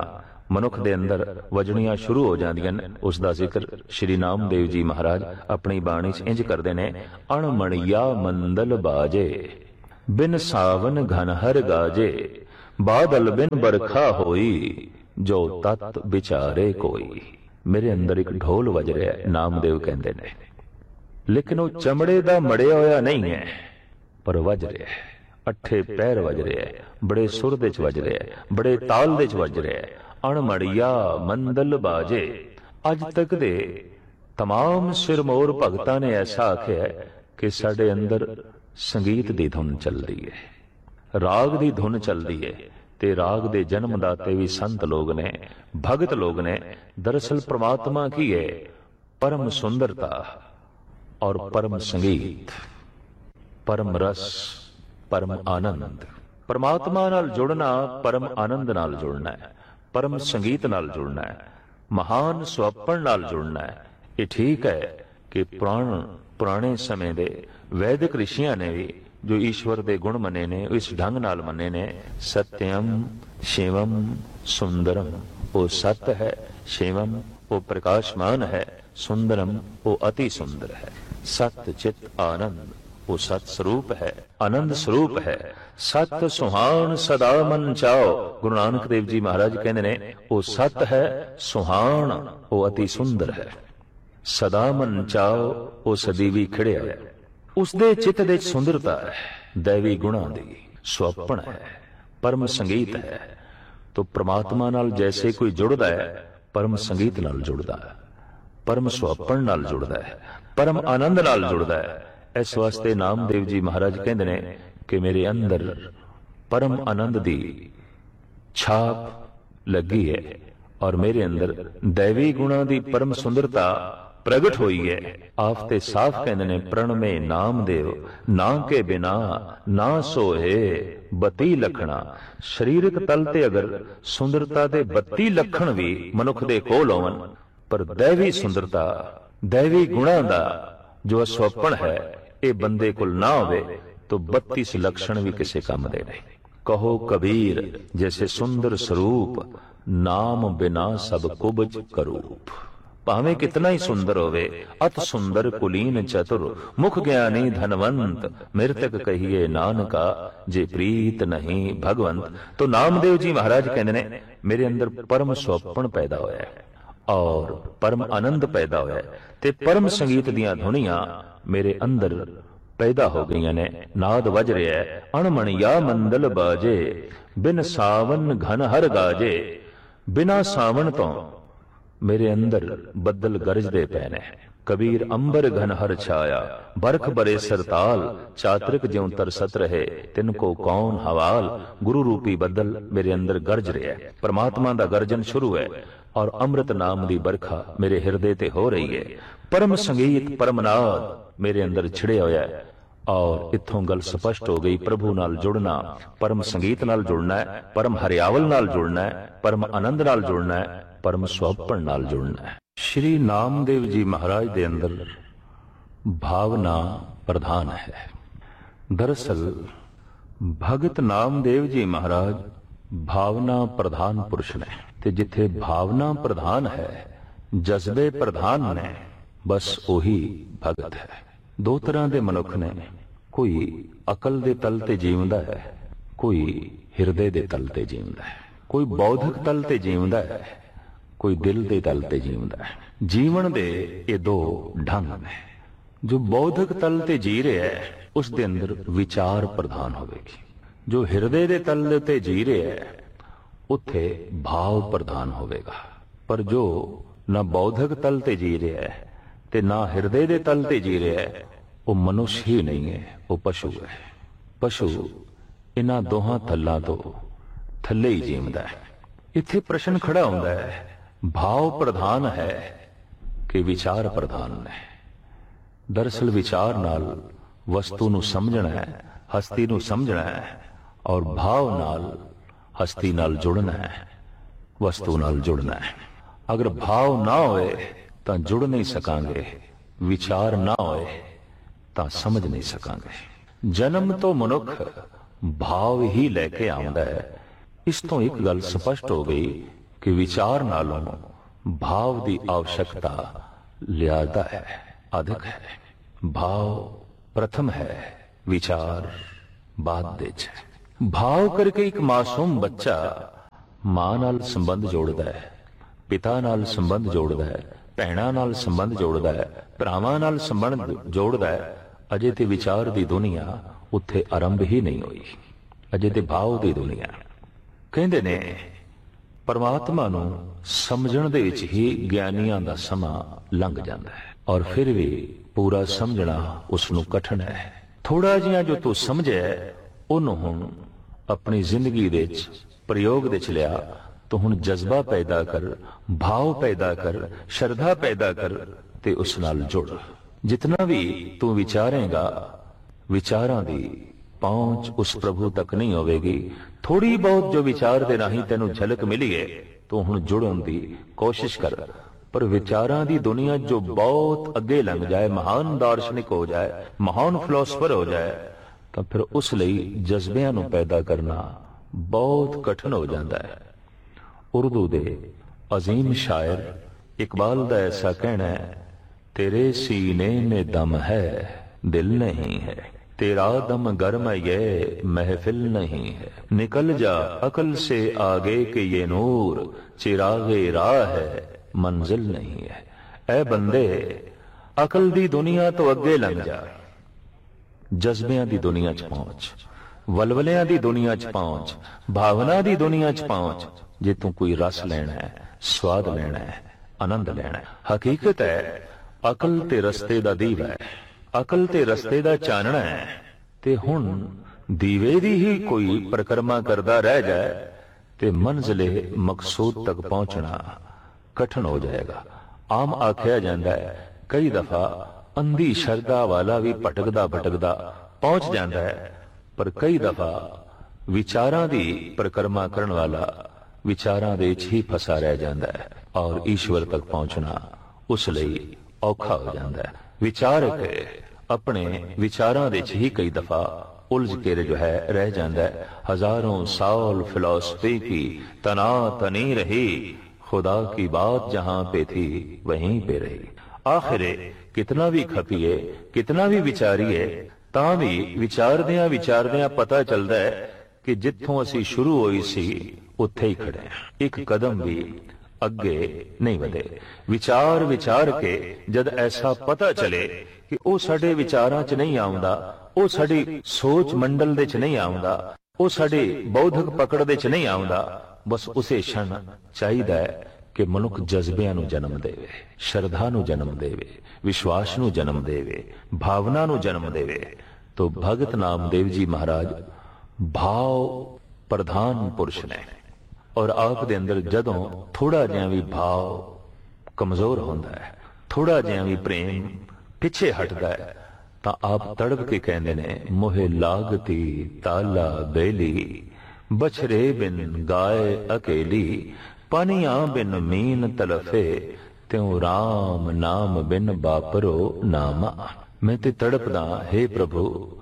ਮਨੁੱਖ ਦੇ ਅੰਦਰ ਵਜਣੀਆਂ ਸ਼ੁਰੂ ਹੋ ਜਾਂਦੀਆਂ ਨੇ। ਉਸ ਦਾ ਜ਼ਿਕਰ ਸ਼੍ਰੀ ਨਾਮਦੇਵ ਜੀ ਮਹਾਰਾਜ ਆਪਣੀ ਬਾਣੀ 'ਚ ਇੰਜ ਕਰਦੇ ਨੇ, ਅਣਮਣੀਆ ਮੰਦਲ ਬਾਜੇ ਬਿਨ ਸਾਵਨ ਘਨ ਹਰ ਗਾਜੇ, ਬਾਦਲ ਬਿਨ ਬਰਖਾ ਹੋਈ ਜੋ ਤਤ ਵਿਚਾਰੇ ਕੋਈ। ਮੇਰੇ ਅੰਦਰ ਇੱਕ ਢੋਲ ਵੱਜ ਰਿਹਾ, ਨਾਮਦੇਵ ਕਹਿੰਦੇ ਨੇ, ਲੇਕਿਨ ਉਹ ਚਮੜੇ ਦਾ ਮੜਿਆ ਹੋਇਆ ਨਹੀਂ ਹੈ, ਪਰ ਵੱਜ ਰਿਹਾ ਹੈ, ਅੱਠੇ ਪੈਰ ਵੱਜ ਰਿਹਾ ਹੈ, ਬੜੇ ਸੁਰ ਦੇ ਚ ਵੱਜ ਰਿਹਾ ਹੈ, ਬੜੇ ਤਾਲ ਦੇ ਚ ਵੱਜ ਰਿਹਾ ਹੈ। ਅਣਮੜੀਆ ਮੰਦਲ ਬਾਜੇ। ਅੱਜ ਤੱਕ ਦੇ तमाम ਸਿਰਮੌਰ ਭਗਤਾਂ ਨੇ ਐਸਾ ਆਖਿਆ ਕਿ ਸਾਡੇ ਅੰਦਰ ਸੰਗੀਤ ਦੀ ਧੁਨ ਚੱਲਦੀ ਹੈ, ਰਾਗ ਦੀ ਧੁਨ ਚੱਲਦੀ ਹੈ, ਤੇ ਰਾਗ ਦੇ ਜਨਮਦਾਤੇ ਵੀ ਸੰਤ ਲੋਗ ਨੇ, ਭਗਤ ਲੋਗ ਨੇ। ਦਰਅਸਲ ਪ੍ਰਮਾਤਮਾ ਕੀ ਹੈ? परम सुंदरता और परम संगीत, परम रस, परम आनंद। परमात्मा नाल जुड़ना परम आनंद नाल जुड़ना है, परम संगीत नाल जुड़ना है, महान सुअपण नाल जुड़ना है। ये ठीक है कि पुराने समय दे वैदिक ऋषियां ने भी जो ईश्वर दे गुण मने ने इस ढंग नाल मने ने। सत्यम शिवम सुंदरम, वो सत्य है, शिवम वो प्रकाशमान है, सुंदरम वो अति सुंदर है। सत्य चित आनंद वो सत स्वरूप है, आनंद स्वरूप है। सत्य सुहान सदा मन चाओ, गुरु नानक देव जी महाराज कहते ने वो सत्य है, सुहान वो अति सुंदर है। सदा मन चाओ वो सदी भी खड़िया है। उसदे चित दे सुंदरता है, दैवी गुणा दी सुअपण है, परम संगीत है। तो परमात्मा नाल जैसे कोई जुड़दा है, परम संगीत नाल जुड़दा है, परम सुअपण नाल जुड़दा है, परम आनंद नाल जुड़दा है। इस वास्ते नामदेव जी महाराज कहते ने कि मेरे अंदर परम आनंद दी छाप लगी है और मेरे अंदर दैवी गुणा दी परम सुंदरता प्रगट हुई है। आप ते साफ कहते ने प्रण में नामदेव ना के बिना ना सोहे 32 लखना। शरीरक तल ते अगर सुंदरता दे 32 लखण भी मनुख दे कोल होवन, पर दैवी सुंदरता दैवी गुणा दा जो सुअपण है ये बंदे कोल ना होवे तो 32 लक्षण भी किसी काम दे नहीं। कहो कबीर जैसे सुंदर स्वरूप, नाम बिना सब कुबज करूप। भावे कितना ही सुंदर होवे, अत सुंदर कुलीन चतुर, मुख ज्ञानी धनवंत, मृतक कहिए नानका जे प्रीत नहीं भगवंत। तो नामदेव जी महाराज कहते ने मेरे अंदर परम सुअपण पैदा होया है और परम आनंद पैदा होया है, ते परम संगीत दियां धुनियां मेरे अंदर पैदा हो गई ने। नाद वज रहा है, अणमणिया मंदल बाजे बिन सावन घन हर गाजे। बिना सावन तो मेरे अंदर बदल गरजदे पे ने। कबीर अंबर घन हर छाया, बरख बरे सरताल, चातरिक ज्यों तरसत रहे तिनको कौन हवाल। गुरु रूपी बदल मेरे अंदर गरज रहा है, परमात्मा दा गर्जन शुरू है और अमृत नाम दी बरखा मेरे हृदय ते हो रही है। परम संगीत परम नाद मेरे अंदर छिड़े होया है और इत्थों गल स्पष्ट हो गई, प्रभु नाल जुड़ना, परम संगीत नाल जुड़ना है, परम हरियावल नाल जुड़ना है, परम आनंद नाल जुड़ना है, परम सुअपण नाल जुड़ना है। श्री नामदेव जी महाराज दे अंदर भावना प्रधान है। दरअसल भगत नामदेव जी महाराज भावना प्रधान पुरुष ने, ते जिथे भावना प्रधान है, जज्बे प्रधान ने, बस ओही भगत है। दो तरह दे मनुख ने, कोई अकल दे तल ते जीवदा है, कोई हिरदे दे तल ते जीवदा है, कोई बौद्धिक तल ते जीवदा है, कोई दिल दे तल ते जीवदा है। जीवन दे ये दो ढंग ने। जो बौद्धिक तल ते जी रहा है उस दे अंदर विचार प्रधान होवेगी। जो हिरदे दे तल ते जी रहा है उत्थे भाव प्रधान होवेगा। पर जो ना बौद्धिक तल ते जी रहा है ते ना हिरदे दे तल ते जी रहा है, वो मनुष्य ही नहीं है, वो पशु है। पशु इन्हां दोहां थल्लां तो थल्ले ही जीवदा है। इत्थे प्रश्न खड़ा होंदा है, भाव प्रधान है कि विचार प्रधान है। दरअसल विचार नाल वस्तु नूं समझना है, हस्ती नूं समझना है, और भाव नाल हस्ती नाल जुड़ना है, वस्तु नाल जुड़ना है। अगर भाव ना होए तां जुड़ नहीं सकांगे, विचार ना होए तां समझ नहीं सकांगे। जन्म तो मनुख भाव ही लैके आउंदा है। इस तो एक गल स्पष्ट हो गई कि ਕਿ ਵਿਚਾਰ ਨਾਲੋਂ ਭਾਵ ਦੀ आवश्यकता ਜ਼ਿਆਦਾ ਹੈ, ਅਧਿਕ ਹੈ। ਭਾਵ ਪ੍ਰਥਮ ਹੈ, ਵਿਚਾਰ ਬਾਅਦ ਵਿੱਚ ਹੈ। ਭਾਵ ਕਰਕੇ ਇੱਕ ਮਾਸੂਮ ਬੱਚਾ ਮਾਂ ਨਾਲ ਸੰਬੰਧ ਜੋੜਦਾ ਹੈ, ਪਿਤਾ ਨਾਲ ਸੰਬੰਧ ਜੋੜਦਾ ਹੈ, ਭੈਣਾਂ ਨਾਲ ਸੰਬੰਧ ਜੋੜਦਾ ਹੈ, ਭਰਾਵਾਂ ਨਾਲ ਸੰਬੰਧ ਜੋੜਦਾ ਹੈ। ਅਜੇ ਤੇ ਵਿਚਾਰ ਦੀ ਦੁਨੀਆ ਉੱਥੇ ਆਰੰਭ ਹੀ ਨਹੀਂ ਹੋਈ, ਅਜੇ ਤੇ ਭਾਵ ਦੀ ਦੁਨੀਆ। ਕਹਿੰਦੇ ਨੇ ਪਰਮਾਤਮਾ ਨੂੰ ਸਮਝਣ ਦੇ ਵਿੱਚ ਹੀ ਗਿਆਨੀਆਂ ਦਾ ਸਮਾਂ ਲੰਘ ਜਾਂਦਾ ਹੈ, ਔਰ ਫਿਰ ਵੀ ਪੂਰਾ ਸਮਝਣਾ ਉਸ ਨੂੰ ਕਠਿਨ ਹੈ। ਥੋੜਾ ਜਿਹਾ ਜੋ ਤੂੰ ਸਮਝਿਆ ਉਹਨੂੰ ਹੁਣ ਆਪਣੀ ਜ਼ਿੰਦਗੀ ਦੇ ਵਿੱਚ ਪ੍ਰਯੋਗ ਦੇ ਚ ਲਿਆ। ਤੂੰ ਹੁਣ ਜਜ਼ਬਾ ਪੈਦਾ ਕਰ, ਭਾਵ ਪੈਦਾ ਕਰ, ਸ਼ਰਧਾ ਪੈਦਾ ਕਰ ਤੇ ਉਸ ਨਾਲ ਜੁੜ। ਜਿਤਨਾ ਵੀ ਤੂੰ ਵਿਚਾਰੇਗਾ, ਵਿਚਾਰਾਂ ਦੀ ਪਹੁੰਚ ਉਸ ਪ੍ਰਭੂ ਤੱਕ ਨਹੀਂ ਹੋਵੇਗੀ। ਥੋੜੀ ਬਹੁਤ ਜੋ ਵਿਚਾਰ ਦੇ ਰਾਹੀਂ ਤੈਨੂੰ ਝਲਕ ਮਿਲੀ ਹੈ, ਤੂੰ ਹੁਣ ਜੁੜਨ ਦੀ ਕੋਸ਼ਿਸ਼ ਕਰ। ਪਰ ਵਿਚਾਰਾਂ ਦੀ ਦੁਨੀਆ ਜੋ ਬਹੁਤ ਅੱਗੇ ਲੰਘ ਜਾਏ, ਮਹਾਨ ਦਾਰਸ਼ਨਿਕ ਹੋ ਜਾਏ, ਮਹਾਨ ਫਿਲਾਸਫਰ ਹੋ ਜਾਏ, ਤਾਂ ਫਿਰ ਉਸ ਲਈ ਜਜ਼ਬਿਆਂ ਨੂੰ ਪੈਦਾ ਕਰਨਾ ਬਹੁਤ ਕਠਿਨ ਹੋ ਜਾਂਦਾ ਹੈ। ਉਰਦੂ ਦੇ ਅਜ਼ੀਮ ਸ਼ਾਇਰ ਇਕਬਾਲ ਦਾ ਐਸਾ ਕਹਿਣਾ ਹੈ, ਤੇਰੇ ਸੀਨੇ में दम है दिल नहीं है, तेरा दम गर्म ये महफिल नहीं है, निकल जा अकल से आगे के ये नूर, चिरागे राह है मंजिल नहीं है। ऐ बंदे अकल दी दुनिया तो अगे लंघ जा, जज्बियां दी दुनिया च पहुंच, वलवलियां दी दुनिया च पहुंच, भावना दी दुनिया च पहुंच। जे तू कोई रस लेना है, स्वाद लेना है, आनंद लेना है। हकीकत है अकल ते रस्ते दा दीवा है, अकल ते रस्ते दा चानना है। ते हुण दीवे दी ही कोई परिक्रमा करदा रह जाए ते मंजिले मकसूद तक पहुंचना कठिन हो जाएगा। आम आख्या जाता है कई दफा अंधी शरदा वाला भी भटकदा भटकदा पहुंच जाता है, पर कई दफा विचारां दी परिक्रमा करन वाला विचारां दे विच ही फसा रह जाता है, और ईश्वर तक पहुंचना उस लई औखा हो जाता है। विचारक अपने विचारां दे विच ही कई दफा उलझ के जो है रह जाता है। हजारों साल फिलॉसफी की तना तनी रही, खुदा की बात जहां पे थी वहीं पे रही। आखिरे कितना भी खपीए, कितना भी विचारीए, तां भी विचारदियां विचारदियां पता चलता है कि जिथों असी शुरू होई सी उत्थे ही खड़े हैं, एक कदम भी अगे नहीं वधे। विचार विचार के जद ऐसा पता चले कि वो साडे विचारां च नहीं आउंदा, वो साडी सोच मंडल दे च नहीं आउंदा, वो साडी बौद्धिक पकड़ दे च नहीं आउंदा, बस उसे क्षण चाहिदा है कि मनुख जज्बियां नूं जन्म देवे, श्रद्धा नूं जन्म देवे, विश्वास नूं जन्म देवे, भावना नूं जन्म देवे। तो भगत नामदेव जी महाराज भाव प्रधान पुरुष ने, और आप दे अंदर जदों थोड़ा जिहा भी भाव कमजोर होंदा है, थोड़ा जिहा भी प्रेम पिछे हटदा है, तां आप तड़प के कहंदे ने मोहे लागती ताला बेली, बछरे बिन गाय अकेली, पानियां बिन मीन तलफे, त्यों राम नाम बिन बापरो नामा। मैं ते तड़पदा हे प्रभु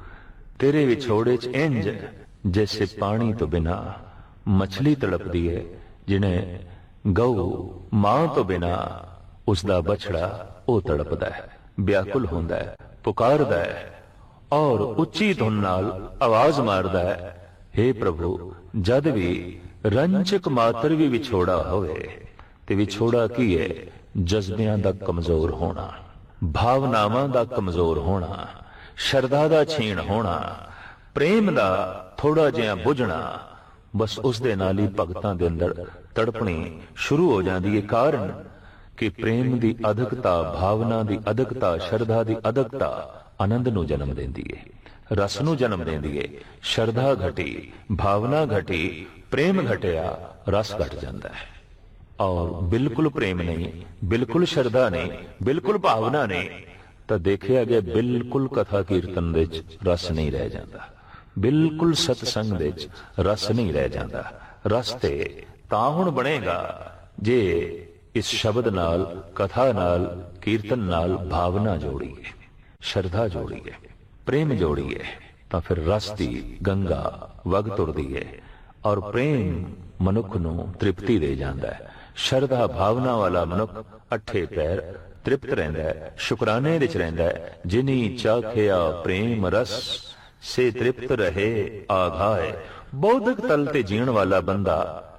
तेरे विछोड़े च इंज जैसे पानी तो बिना मछली तड़पदी है, जिन्हें गऊ मां तो बिना उसदा बछड़ा ओ तड़पदा है, व्याकुल होंदा है, पुकारदा है, और उच्ची धुन नाल आवाज मारदा है, हे प्रभु जद भी रंचक मात्र भी विछोड़ा होवे ते विछोड़ा की है, जज्बियां दा कमजोर होना, भावनावां दा कमजोर होना, शरधा दा छीण होना, प्रेम दा थोड़ा जिहा बुझना, बस उस दे नाल ही भगतां दे अंदर तड़पणी शुरू हो जाती है। कारण कि प्रेम दी अधकता, भावना दी अधकता, शरधा दी अधकता आनंद नूं जन्म देंदी है, रस नूं जन्म देंदी है। शरधा घटी, भावना घटी, प्रेम घटिया, रस घट जाता है। और बिल्कुल प्रेम नहीं, बिल्कुल श्रद्धा नहीं, बिल्कुल भावना नहीं, तो देखिया गया बिल्कुल कथा कीर्तन दे रस नहीं रह जाता, बिल्कुल सत्संग दे रस नहीं रह जाता। रस ते तां हुण बनेगा जे इस शब्द नाल, कथा नाल, कीर्तन नाल भावना जोड़ी है, श्रद्धा जोड़ी है, प्रेम जोड़ी है, तो फिर रस दी गंगा वग तुरदी है, और प्रेम मनुख नूं तृप्ति दे जाता है। ਸ਼ਰਧਾ ਭਾਵਨਾ ਵਾਲਾ ਮਨੁੱਖ ਅੱਠੇ ਪੈਰ ਤ੍ਰਿਪਤ ਰਹਿੰਦਾ ਹੈ, ਸ਼ੁਕਰਾਨੇ ਵਿੱਚ ਰਹਿੰਦਾ ਹੈ। ਜਿਨੀ ਚਾਖਿਆ ਪ੍ਰੇਮ ਰਸ ਸੇ ਤ੍ਰਿਪਤ ਰਹੇ ਆਘਾਏ। ਬੌਧਿਕ ਤਲ ਤੇ ਜੀਣ ਵਾਲਾ ਬੰਦਾ